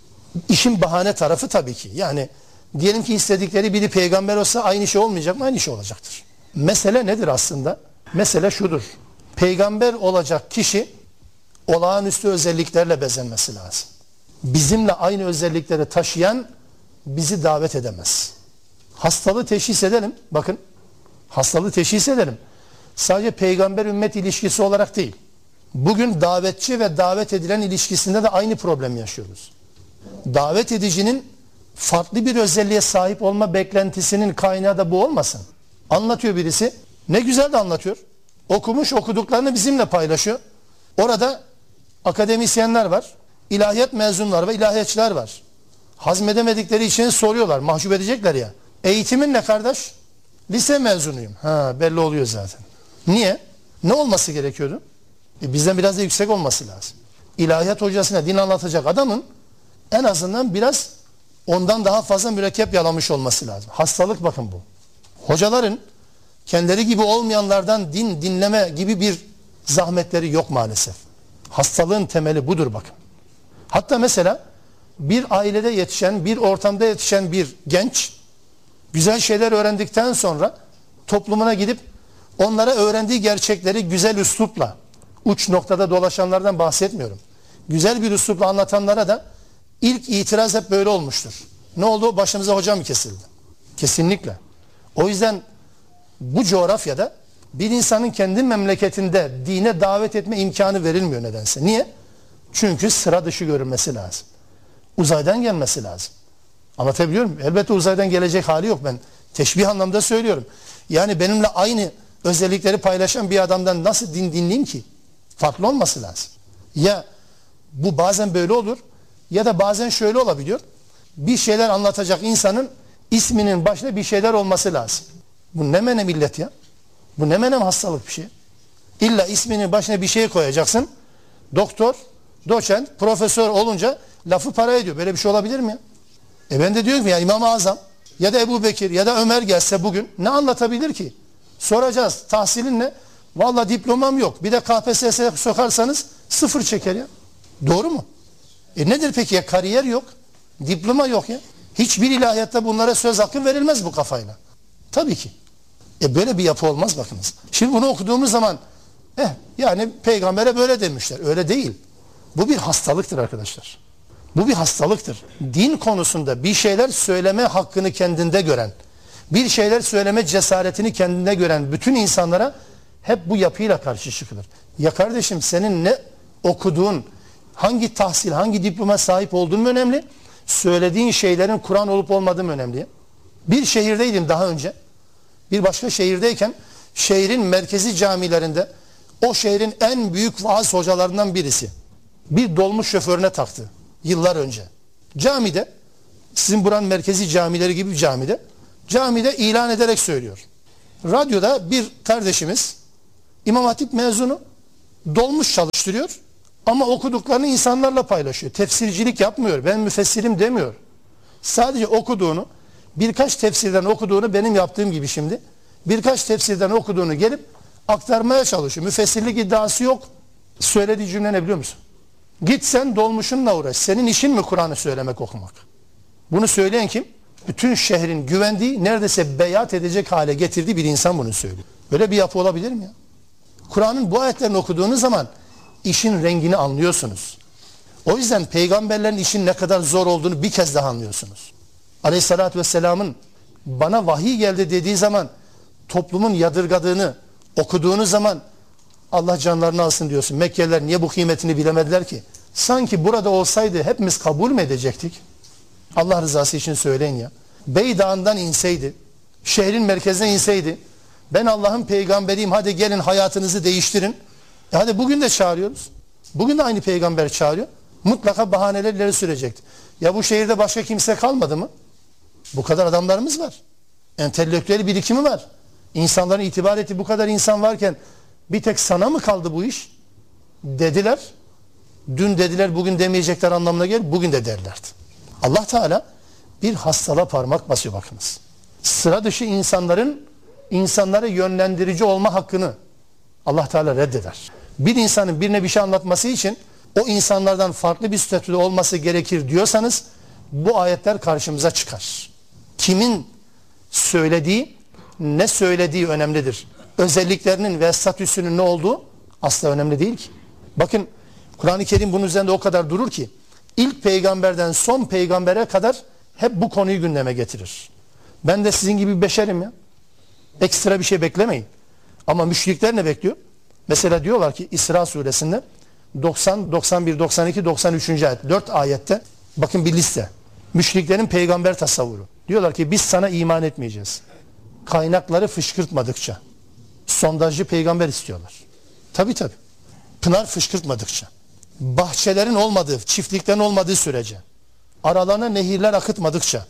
işin bahane tarafı tabii ki. Yani diyelim ki istedikleri biri peygamber olsa aynı şey olmayacak mı? Aynı şey olacaktır. Mesele nedir aslında? Mesele şudur. Peygamber olacak kişi olağanüstü özelliklerle bezenmesi lazım. Bizimle aynı özellikleri taşıyan bizi davet edemez. Hastalığı teşhis edelim. Bakın. Hastalığı teşhis edelim. Sadece peygamber ümmet ilişkisi olarak değil. Bugün davetçi ve davet edilen ilişkisinde de aynı problemi yaşıyoruz. Davet edicinin farklı bir özelliğe sahip olma beklentisinin kaynağı da bu olmasın. Anlatıyor birisi. Ne güzel de anlatıyor. Okumuş, okuduklarını bizimle paylaşıyor. Orada akademisyenler var. İlahiyat mezunları ve ilahiyatçılar var. Hazmedemedikleri için soruyorlar. Mahcup edecekler ya. Eğitimin ne kardeş? Lise mezunuyum. Ha, belli oluyor zaten. Niye? Ne olması gerekiyordu? E bizden biraz da yüksek olması lazım. İlahiyat hocasına din anlatacak adamın en azından biraz ondan daha fazla mürekkep yalamış olması lazım. Hastalık bakın bu. Hocaların kendileri gibi olmayanlardan din dinleme gibi bir zahmetleri yok maalesef. Hastalığın temeli budur bakın. Hatta mesela bir ailede yetişen, bir ortamda yetişen bir genç güzel şeyler öğrendikten sonra toplumuna gidip onlara öğrendiği gerçekleri güzel üslupla, uç noktada dolaşanlardan bahsetmiyorum. Güzel bir üslupla anlatanlara da ilk itiraz hep böyle olmuştur. Ne oldu? Başımıza hoca mı kesildi? Kesinlikle. O yüzden bu coğrafyada bir insanın kendi memleketinde dine davet etme imkanı verilmiyor nedense. Niye? Çünkü sıra dışı görünmesi lazım. Uzaydan gelmesi lazım. Anlatabiliyor muyum? Elbette uzaydan gelecek hali yok, ben teşbih anlamda söylüyorum. Yani benimle aynı özellikleri paylaşan bir adamdan nasıl din dinleyeyim ki? Farklı olması lazım. Ya bu bazen böyle olur ya da bazen şöyle olabiliyor. Bir şeyler anlatacak insanın isminin başında bir şeyler olması lazım. Bu ne menem millet ya? Bu ne menem hastalık bir şey. İlla isminin başına bir şey koyacaksın. Doktor, doçent, profesör olunca lafı para ediyor. Böyle bir şey olabilir mi ya? E ben de diyorum ki ya İmam-ı Azam ya da Ebu Bekir ya da Ömer gelse bugün ne anlatabilir ki? Soracağız. Tahsilin ne? Vallahi diplomam yok. Bir de K P S S'ye sokarsanız sıfır çeker ya. Doğru mu? E nedir peki ya? Kariyer yok. Diploma yok ya. Hiçbir ilahiyatta bunlara söz hakkı verilmez bu kafayla. Tabii ki. E böyle bir yapı olmaz bakınız. Şimdi bunu okuduğumuz zaman eh yani peygambere böyle demişler. Öyle değil. Bu bir hastalıktır arkadaşlar. Bu bir hastalıktır. Din konusunda bir şeyler söyleme hakkını kendinde gören, bir şeyler söyleme cesaretini kendinde gören bütün insanlara hep bu yapıyla karşı çıkılır. Ya kardeşim senin ne okuduğun, hangi tahsil, hangi diploma sahip olduğun mu önemli? Söylediğin şeylerin Kur'an olup olmadığı mı önemli? Bir şehirdeydim daha önce. Bir başka şehirdeyken şehrin merkezi camilerinde o şehrin en büyük vaaz hocalarından birisi bir dolmuş şoförüne taktı yıllar önce. Camide, sizin buranın merkezi camileri gibi bir camide camide ilan ederek söylüyor. Radyoda bir kardeşimiz İmam Hatip mezunu, dolmuş çalıştırıyor ama okuduklarını insanlarla paylaşıyor. Tefsircilik yapmıyor. Ben müfessirim demiyor. Sadece okuduğunu, birkaç tefsirden okuduğunu benim yaptığım gibi şimdi, birkaç tefsirden okuduğunu gelip aktarmaya çalışıyor. Müfessirlik iddiası yok. Söylediği cümle ne biliyor musun? Git sen dolmuşunla uğraş. Senin işin mi Kur'an'ı söylemek, okumak? Bunu söyleyen kim? Bütün şehrin güvendiği, neredeyse beyat edecek hale getirdiği bir insan bunu söylüyor. Böyle bir yapı olabilir mi ya? Kur'an'ın bu ayetlerini okuduğunuz zaman işin rengini anlıyorsunuz. O yüzden peygamberlerin işin ne kadar zor olduğunu bir kez daha anlıyorsunuz. Aleyhissalatü vesselamın bana vahiy geldi dediği zaman toplumun yadırgadığını okuduğunuz zaman Allah canlarını alsın diyorsun. Mekkeliler niye bu kıymetini bilemediler ki? Sanki burada olsaydı hepimiz kabul mü edecektik? Allah rızası için söyleyin ya. Beydağ'ından inseydi, şehrin merkezine inseydi, ben Allah'ın peygamberiyim, hadi gelin hayatınızı değiştirin. E hadi bugün de çağırıyoruz. Bugün de aynı peygamber çağırıyor. Mutlaka bahaneler ileri sürecekti. Ya bu şehirde başka kimse kalmadı mı? Bu kadar adamlarımız var. Entelektüel birikimi var. İnsanların itibar ettiği bu kadar insan varken bir tek sana mı kaldı bu iş? Dediler. Dün dediler, bugün demeyecekler anlamına gelir. Bugün de derlerdi. Allah Teala bir hastalığa parmak basıyor bakınız. Sıra dışı insanların insanları yönlendirici olma hakkını Allah Teala reddeder. Bir insanın birine bir şey anlatması için o insanlardan farklı bir statüde olması gerekir diyorsanız bu ayetler karşımıza çıkar. Kimin söylediği, ne söylediği önemlidir. Özelliklerinin ve statüsünün ne olduğu asla önemli değil ki. Bakın Kur'an-ı Kerim bunun üzerinde o kadar durur ki ilk peygamberden son peygambere kadar hep bu konuyu gündeme getirir. Ben de sizin gibi bir beşerim ya. Ekstra bir şey beklemeyin. Ama müşrikler ne bekliyor? Mesela diyorlar ki İsra suresinde doksan, doksan bir, doksan iki, doksan üç. ayet, dört ayette bakın bir liste. Müşriklerin peygamber tasavvuru. Diyorlar ki biz sana iman etmeyeceğiz. Kaynakları fışkırtmadıkça. Sondajcı peygamber istiyorlar. Tabii tabii. Pınar fışkırtmadıkça. Bahçelerin olmadığı, çiftliklerin olmadığı sürece. Aralarına nehirler akıtmadıkça.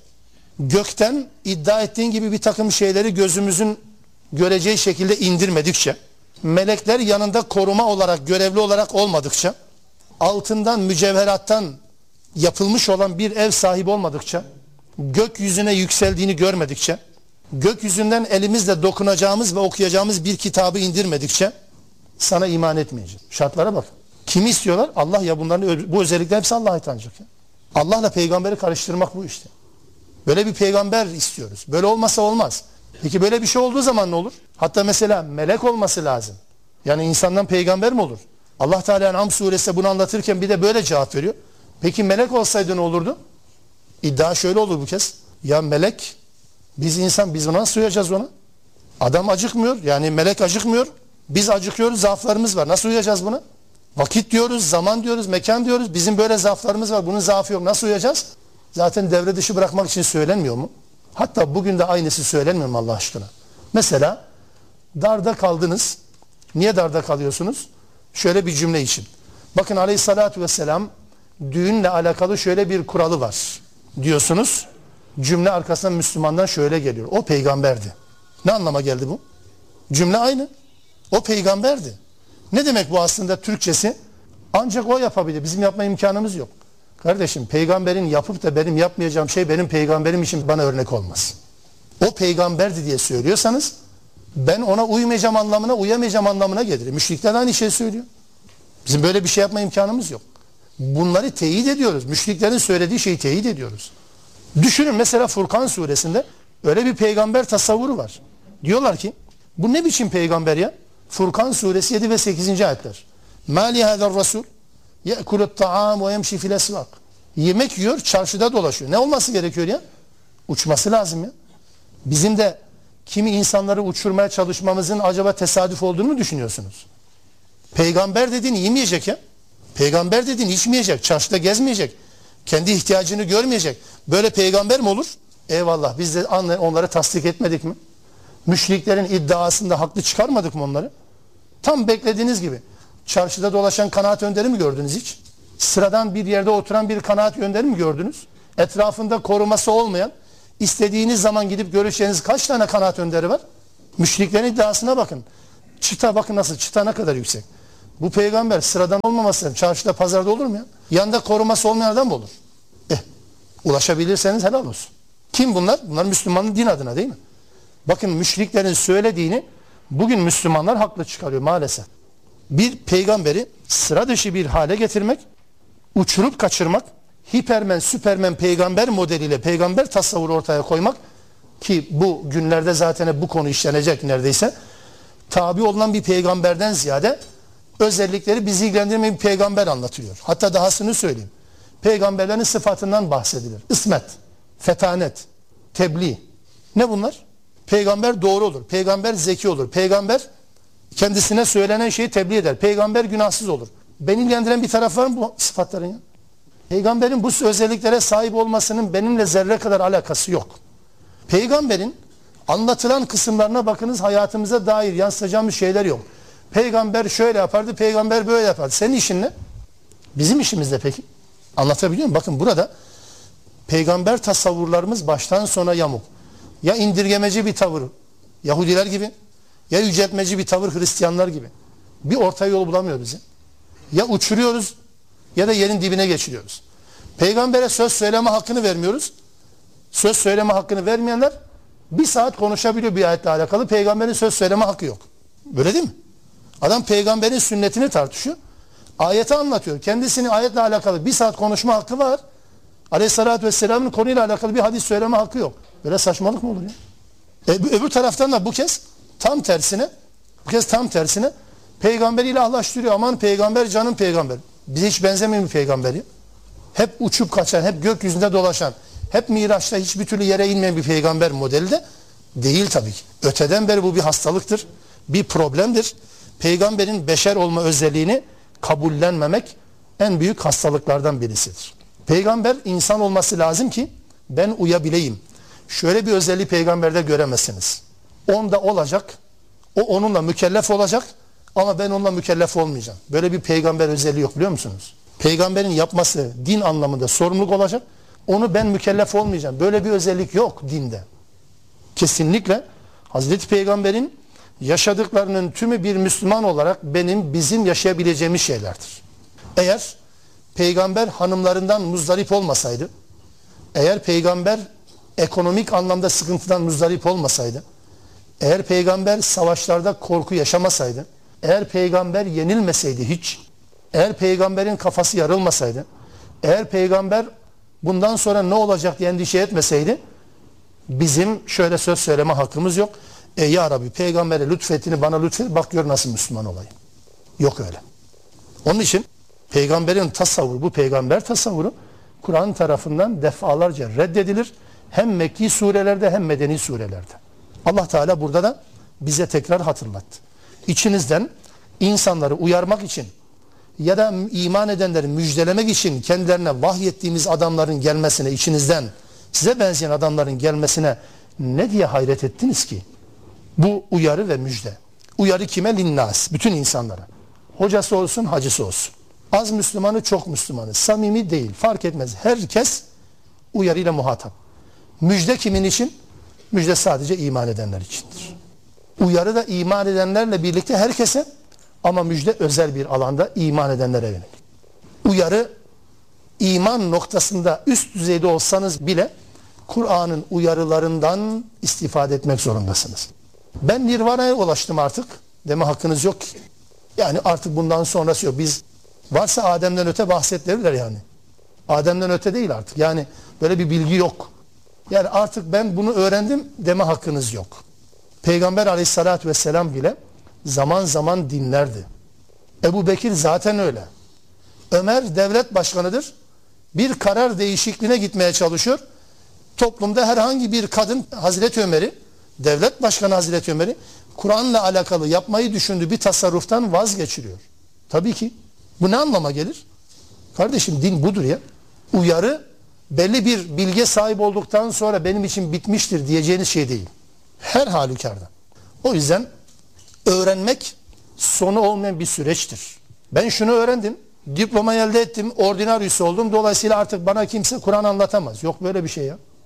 Gökten iddia ettiğin gibi bir takım şeyleri gözümüzün göreceği şekilde indirmedikçe. Melekler yanında koruma olarak, görevli olarak olmadıkça. Altından, mücevherattan yapılmış olan bir ev sahibi olmadıkça. Gökyüzüne yükseldiğini görmedikçe. Gökyüzünden elimizle dokunacağımız ve okuyacağımız bir kitabı indirmedikçe sana iman etmeyeceğim. Şartlara bak. Kimi istiyorlar? Allah ya bunların bu özellikler hepsi Allah'a ait ancak. Ya. Allah'la peygamberi karıştırmak bu işte. Böyle bir peygamber istiyoruz. Böyle olmasa olmaz. Peki böyle bir şey olduğu zaman ne olur? Hatta mesela melek olması lazım. Yani insandan peygamber mi olur? Allah Teala En'am suresi bunu anlatırken bir de böyle cevap veriyor. Peki melek olsaydı ne olurdu? İddia şöyle olur bu kez. Ya melek, biz insan, biz nasıl uyacağız ona? Adam acıkmıyor, yani melek acıkmıyor. Biz acıkıyoruz, zaaflarımız var. Nasıl uyacağız buna? Vakit diyoruz, zaman diyoruz, mekan diyoruz. Bizim böyle zaaflarımız var. Bunun zaafı yok. Nasıl uyacağız? Zaten devre dışı bırakmak için söylenmiyor mu? Hatta bugün de aynısı söylenmiyor mu Allah aşkına? Mesela darda kaldınız. Niye darda kalıyorsunuz? Şöyle bir cümle için. Bakın Aleyhissalatü vesselam düğünle alakalı şöyle bir kuralı var diyorsunuz. Cümle arkasından Müslümandan şöyle geliyor. O peygamberdi. Ne anlama geldi bu? Cümle aynı. O peygamberdi. Ne demek bu aslında Türkçesi? Ancak o yapabilir. Bizim yapma imkanımız yok. Kardeşim peygamberin yapıp da benim yapmayacağım şey benim peygamberim için bana örnek olmaz. O peygamberdi diye söylüyorsanız ben ona uymayacağım anlamına, uyamayacağım anlamına gelir. Müşrikler aynı şeyi söylüyor. Bizim böyle bir şey yapma imkanımız yok. Bunları teyit ediyoruz. Müşriklerin söylediği şeyi teyit ediyoruz. Düşünün mesela Furkan suresinde öyle bir peygamber tasavvuru var. Diyorlar ki bu ne biçim peygamber ya? Furkan suresi yedi ve sekizinci ayetler. Ma li hadar rasul ye'kulut ta'am ve yemşi fil esvak. Yemek yiyor, çarşıda dolaşıyor. Ne olması gerekiyor ya? Uçması lazım ya. Bizim de kimi insanları uçurmaya çalışmamızın acaba tesadüf olduğunu mu düşünüyorsunuz? Peygamber dediğin yemeyecek ya. Peygamber dediğin içmeyecek, çarşıda gezmeyecek. Kendi ihtiyacını görmeyecek. Böyle peygamber mi olur? Eyvallah, biz de onları tasdik etmedik mi? Müşriklerin iddiasında haklı çıkarmadık mı onları? Tam beklediğiniz gibi. Çarşıda dolaşan kanaat önderi mi gördünüz hiç? Sıradan bir yerde oturan bir kanaat önderi mi gördünüz? Etrafında koruması olmayan, İstediğiniz zaman gidip görüşeceğiniz kaç tane kanaat önderi var? Müşriklerin iddiasına bakın. Çıta bakın nasıl, çıta ne kadar yüksek. Bu peygamber sıradan olmaması lazım. Çarşıda pazarda olur mu ya? Yanında koruması olmayan adam mı olur? Eh, ulaşabilirseniz helal olsun. Kim bunlar? Bunlar Müslümanın din adına değil mi? Bakın müşriklerin söylediğini bugün Müslümanlar haklı çıkarıyor maalesef. Bir peygamberi sıra dışı bir hale getirmek, uçurup kaçırmak, hipermen, süpermen peygamber modeliyle peygamber tasavvuru ortaya koymak ki bu günlerde zaten bu konu işlenecek neredeyse. Tabi olunan bir peygamberden ziyade özellikleri bizi ilgilendirmeyen bir peygamber anlatılıyor. Hatta dahasını söyleyeyim. Peygamberlerin sıfatından bahsedilir. İsmet, fetanet, tebliğ. Ne bunlar? Peygamber doğru olur. Peygamber zeki olur. Peygamber kendisine söylenen şeyi tebliğ eder. Peygamber günahsız olur. Beni ilgilendiren bir taraf var mı bu sıfatların ya? Peygamberin bu özelliklere sahip olmasının benimle zerre kadar alakası yok. Peygamberin anlatılan kısımlarına bakınız, hayatımıza dair yansıtacağımız şeyler yok. Peygamber şöyle yapardı, peygamber böyle yapardı. Senin işin ne? Bizim işimiz ne peki? Anlatabiliyor muyum? Bakın burada peygamber tasavvurlarımız baştan sona yamuk. Ya indirgemeci bir tavır Yahudiler gibi, ya yüceltmeci bir tavır Hristiyanlar gibi. Bir orta yol bulamıyor bizi. Ya uçuruyoruz ya da yerin dibine geçiriyoruz. Peygambere söz söyleme hakkını vermiyoruz. Söz söyleme hakkını vermeyenler bir saat konuşabiliyor bir ayetle alakalı. Peygamberin söz söyleme hakkı yok. Böyle değil mi? Adam peygamberin sünnetini tartışıyor. Ayeti anlatıyor. Kendisinin ayetle alakalı bir saat konuşma hakkı var. Aleyhissalatü vesselamın konuyla alakalı bir hadis söyleme hakkı yok. Böyle saçmalık mı olur ya? E, öbür taraftan da bu kez tam tersine bu kez tam tersine peygamberiyle Allah'laştırıyor. Aman peygamber canım peygamber. Bize hiç benzemeyen bir peygamber ya. Hep uçup kaçan, hep gökyüzünde dolaşan, hep Miraç'ta hiçbir türlü yere inmeyen bir peygamber modeli de değil tabii ki. Öteden beri bu bir hastalıktır, bir problemdir. Peygamberin beşer olma özelliğini kabullenmemek en büyük hastalıklardan birisidir. Peygamber insan olması lazım ki ben uyabileyim. Şöyle bir özelliği peygamberde göremezsiniz. Onda olacak, o onunla mükellef olacak ama ben onunla mükellef olmayacağım. Böyle bir peygamber özelliği yok biliyor musunuz? Peygamberin yapması din anlamında sorumluluk olacak. Onu ben mükellef olmayacağım. Böyle bir özellik yok dinde. Kesinlikle Hazreti Peygamber'in yaşadıklarının tümü bir Müslüman olarak benim, bizim yaşayabileceğimiz şeylerdir. Eğer peygamber hanımlarından muzdarip olmasaydı, eğer peygamber ekonomik anlamda sıkıntıdan muzdarip olmasaydı, eğer peygamber savaşlarda korku yaşamasaydı, eğer peygamber yenilmeseydi hiç, eğer peygamberin kafası yarılmasaydı, eğer peygamber bundan sonra ne olacak diye endişe etmeseydi, bizim şöyle söz söyleme hakkımız yok. E ya Rabbi peygambere lütfetini bana lütfet, bak gör nasıl Müslüman olayım. Yok öyle. Onun için peygamberin tasavvuru, bu peygamber tasavvuru Kur'an tarafından defalarca reddedilir. Hem Mekki surelerde hem Medeni surelerde. Allah Teala burada da bize tekrar hatırlattı. İçinizden insanları uyarmak için ya da iman edenleri müjdelemek için kendilerine vahyettiğimiz adamların gelmesine, içinizden size benzeyen adamların gelmesine ne diye hayret ettiniz ki? Bu uyarı ve müjde. Uyarı kime? Linnas. Bütün insanlara. Hocası olsun, hacısı olsun. Az Müslümanı, çok Müslümanı. Samimi değil, fark etmez. Herkes uyarıyla muhatap. Müjde kimin için? Müjde sadece iman edenler içindir. Uyarı da iman edenlerle birlikte herkese, ama müjde özel bir alanda iman edenlere yönelik. Uyarı iman noktasında üst düzeyde olsanız bile Kur'an'ın uyarılarından istifade etmek zorundasınız. Ben Nirvana'ya ulaştım artık deme hakkınız yok ki. Yani artık bundan sonrası yok. Biz varsa Adem'den öte bahset derler yani. Adem'den öte değil artık. Yani böyle bir bilgi yok. Yani artık ben bunu öğrendim deme hakkınız yok. Peygamber aleyhissalatü vesselam bile zaman zaman dinlerdi. Ebu Bekir zaten öyle. Ömer devlet başkanıdır. Bir karar değişikliğine gitmeye çalışıyor. Toplumda herhangi bir kadın Hazreti Ömer'i, devlet başkanı Hazreti Ömer'i Kur'an'la alakalı yapmayı düşündüğü bir tasarruftan vazgeçiriyor. Tabii ki. Bu ne anlama gelir? Kardeşim din budur ya. Uyarı belli bir bilge sahip olduktan sonra benim için bitmiştir diyeceğiniz şey değil. Her halükarda. O yüzden öğrenmek sonu olmayan bir süreçtir. Ben şunu öğrendim. Diplomayı elde ettim. Ordinaryüs oldum. Dolayısıyla artık bana kimse Kur'an anlatamaz. Yok böyle bir şey ya.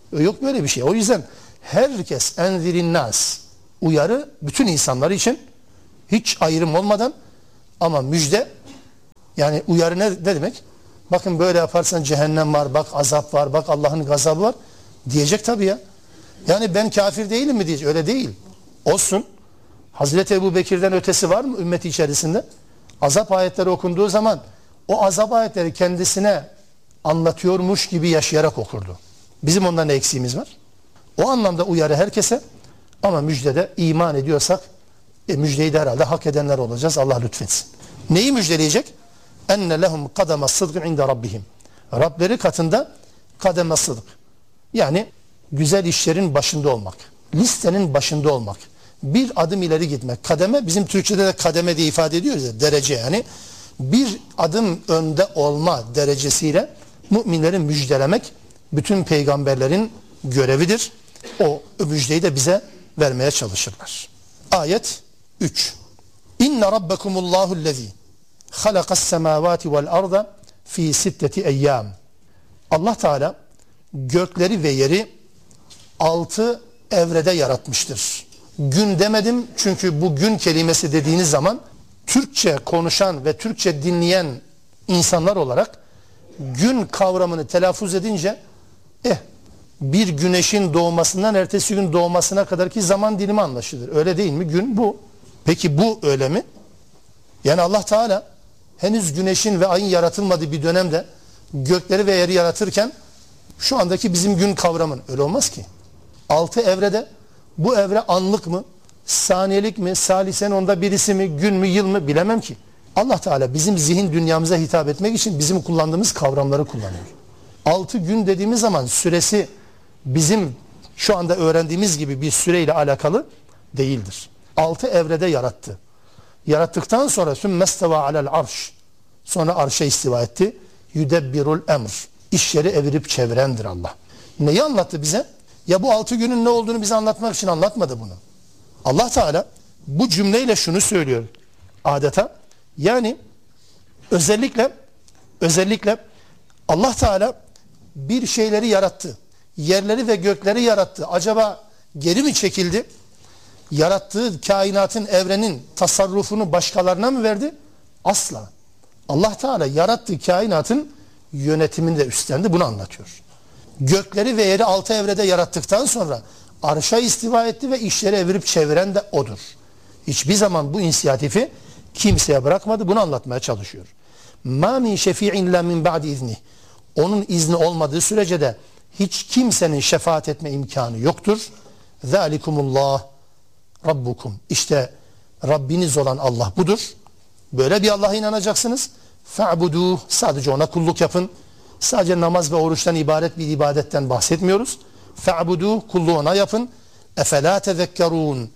Yok böyle bir şey. O yüzden herkes enzirin nas, uyarı bütün insanlar için hiç ayrım olmadan, ama müjde, yani uyarı ne, ne demek? Bakın böyle yaparsan cehennem var, bak azap var, bak Allah'ın gazabı var diyecek tabii ya. Yani ben kafir değilim mi diyecek. Öyle değil. Olsun. Hazreti Ebu Bekir'den ötesi var mı ümmeti içerisinde? Azap ayetleri okunduğu zaman o azap ayetleri kendisine anlatıyormuş gibi yaşayarak okurdu. Bizim ondan ne eksiğimiz var? O anlamda uyarı herkese, ama müjdede iman ediyorsak e, müjdeyi de herhalde hak edenler olacağız. Allah lütfetsin. Neyi müjdeleyecek? Enne lehum kademe sıdkın inde rabbihim. Rableri katında kademe sıdk. Yani güzel işlerin başında olmak. Listenin başında olmak. Bir adım ileri gitmek. Kademe, bizim Türkçe'de de kademe diye ifade ediyoruz ya, derece yani. Bir adım önde olma derecesiyle müminleri müjdelemek bütün peygamberlerin görevidir. O müjdeyi de bize vermeye çalışırlar. Ayet üç. İnne rabbekumullahu'llezî halakas semâvâti vel arda fî sitteti eyyâm. Allah Teala gökleri ve yeri altı evrede yaratmıştır. Gün demedim çünkü bu gün kelimesi dediğiniz zaman Türkçe konuşan ve Türkçe dinleyen insanlar olarak gün kavramını telaffuz edince eh bir güneşin doğmasından ertesi gün doğmasına kadarki zaman dilimi anlaşılır. Öyle değil mi? Gün bu. Peki bu öyle mi? Yani Allah Teala henüz güneşin ve ayın yaratılmadığı bir dönemde gökleri ve yeri yaratırken şu andaki bizim gün kavramın öyle olmaz ki. Altı evrede, bu evre anlık mı, saniyelik mi, salisen onda birisi mi, gün mü, yıl mı bilemem ki. Allah Teala bizim zihin dünyamıza hitap etmek için bizim kullandığımız kavramları kullanıyor. Altı gün dediğimiz zaman süresi bizim şu anda öğrendiğimiz gibi bir süreyle alakalı değildir. Altı evrede yarattı. Yarattıktan sonra sümmesteva alel arş. Sonra arşa istiva etti. Yudebbirul emr. İşleri evirip çevirendir Allah. Neyi anlattı bize? Ya bu altı günün ne olduğunu bize anlatmak için anlatmadı bunu. Allah Teala bu cümleyle şunu söylüyor adeta. Yani özellikle özellikle Allah Teala bir şeyleri yarattı. Yerleri ve gökleri yarattı. Acaba geri mi çekildi? Yarattığı kainatın, evrenin tasarrufunu başkalarına mı verdi? Asla. Allah Teala yarattığı kainatın yönetimini de üstlendi. Bunu anlatıyor. Gökleri ve yeri altı evrede yarattıktan sonra arşa istiva etti ve işleri evirip çeviren de odur. Hiçbir zaman bu inisiyatifi kimseye bırakmadı. Bunu anlatmaya çalışıyor. مَا مِنْ شَفِيعٍ لَا مِنْ بَعْدِ اِذْنِهِ. Onun izni olmadığı sürece de hiç kimsenin şefaat etme imkanı yoktur. ذَٰلِكُمُ اللّٰهِ Rabbukum. İşte Rabbiniz olan Allah budur. Böyle bir Allah'a inanacaksınız. فَعْبُدُوهُ. Sadece ona kulluk yapın. Sadece namaz ve oruçtan ibaret bir ibadetten bahsetmiyoruz. فَعْبُدُوهُ. Kulluğu ona yapın. اَفَلَا تَذَكَّرُونَ.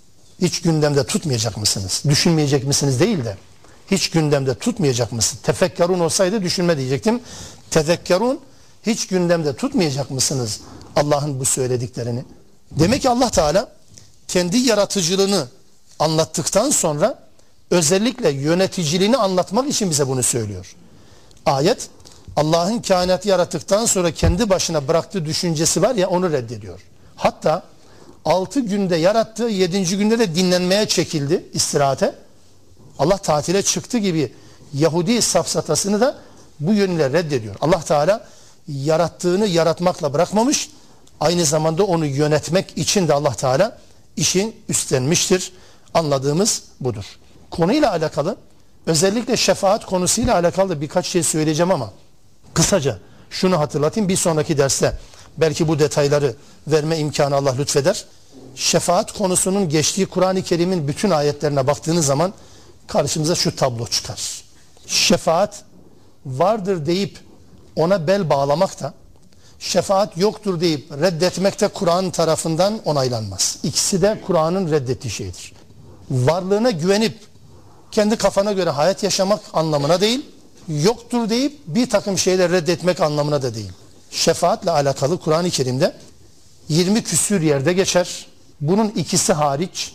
Hiç gündemde tutmayacak mısınız? Düşünmeyecek misiniz değil de hiç gündemde tutmayacak mısınız? Tefekkerun olsaydı düşünme diyecektim. Tezekkerun, hiç gündemde tutmayacak mısınız Allah'ın bu söylediklerini? Demek ki Allah Teala kendi yaratıcılığını anlattıktan sonra özellikle yöneticiliğini anlatmak için bize bunu söylüyor. Ayet Allah'ın kainatı yarattıktan sonra kendi başına bıraktığı düşüncesi var ya, onu reddediyor. Hatta altı günde yarattığı, yedinci günde de dinlenmeye çekildi, istirahate. Allah tatile çıktı gibi Yahudi safsatasını da bu yönüyle reddediyor. Allah Teala yarattığını yaratmakla bırakmamış, aynı zamanda onu yönetmek için de Allah Teala işin üstlenmiştir. Anladığımız budur. Konuyla alakalı, özellikle şefaat konusuyla alakalı birkaç şey söyleyeceğim ama kısaca şunu hatırlatayım, bir sonraki derste belki bu detayları verme imkanı Allah lütfeder. Şefaat konusunun geçtiği Kur'an-ı Kerim'in bütün ayetlerine baktığınız zaman karşımıza şu tablo çıkar. Şefaat vardır deyip ona bel bağlamak da, şefaat yoktur deyip reddetmek de Kur'an tarafından onaylanmaz. İkisi de Kur'an'ın reddettiği şeydir. Varlığına güvenip kendi kafana göre hayat yaşamak anlamına değil, yoktur deyip bir takım şeyleri reddetmek anlamına da değil. Şefaatle alakalı Kur'an-ı Kerim'de yirmi küsür yerde geçer. Bunun ikisi hariç,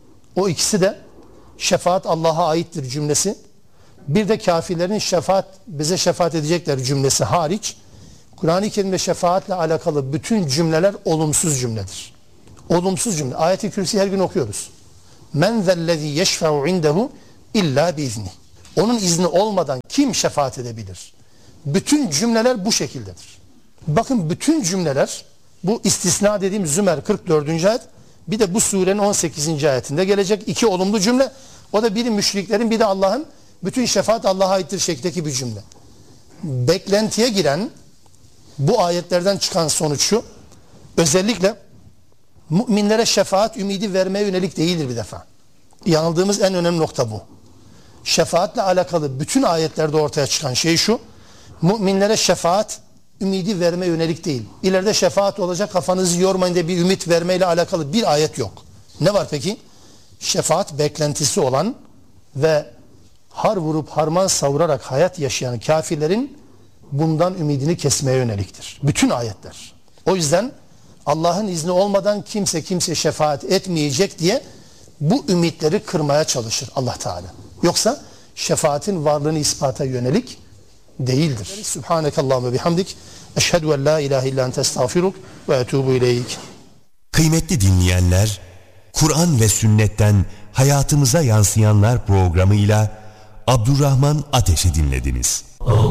o ikisi de şefaat Allah'a aittir cümlesi. Bir de kafirlerin şefaat, bize şefaat edecekler cümlesi hariç Kur'an-ı Kerim'de şefaatle alakalı bütün cümleler olumsuz cümledir. Olumsuz cümle. Ayet-i Kürsi her gün okuyoruz. Men zellezî yeşfe'u indehu illa biizni. Onun izni olmadan kim şefaat edebilir? Bütün cümleler bu şekildedir. Bakın bütün cümleler, bu istisna dediğim Zümer kırk dördüncü ayet, bir de bu surenin on sekizinci ayetinde gelecek iki olumlu cümle. O da biri müşriklerin, bir de Allah'ın, bütün şefaat Allah'a aittir şeklindeki bir cümle. Beklentiye giren bu ayetlerden çıkan sonuç şu: özellikle müminlere şefaat ümidi vermeye yönelik değildir bir defa. Yanıldığımız en önemli nokta bu. Şefaatle alakalı bütün ayetlerde ortaya çıkan şey şu: müminlere şefaat ümidi vermeye yönelik değil. İleride şefaat olacak, kafanızı yormayın diye bir ümit vermeyle alakalı bir ayet yok. Ne var peki? Şefaat beklentisi olan ve har vurup harman savurarak hayat yaşayan kafirlerin bundan ümidini kesmeye yöneliktir. Bütün ayetler. O yüzden Allah'ın izni olmadan kimse kimse şefaat etmeyecek diye bu ümitleri kırmaya çalışır Allah Teala. Yoksa şefaatin varlığını ispata yönelik değildir. Subhanekallahumma bihamdik. Eşhedü en la ilahe illa ente estağfiruk ve etûbü ileyk. Kıymetli dinleyenler, Kur'an ve sünnetten hayatımıza yansıyanlar programıyla Abdurrahman Ateş'i dinlediniz.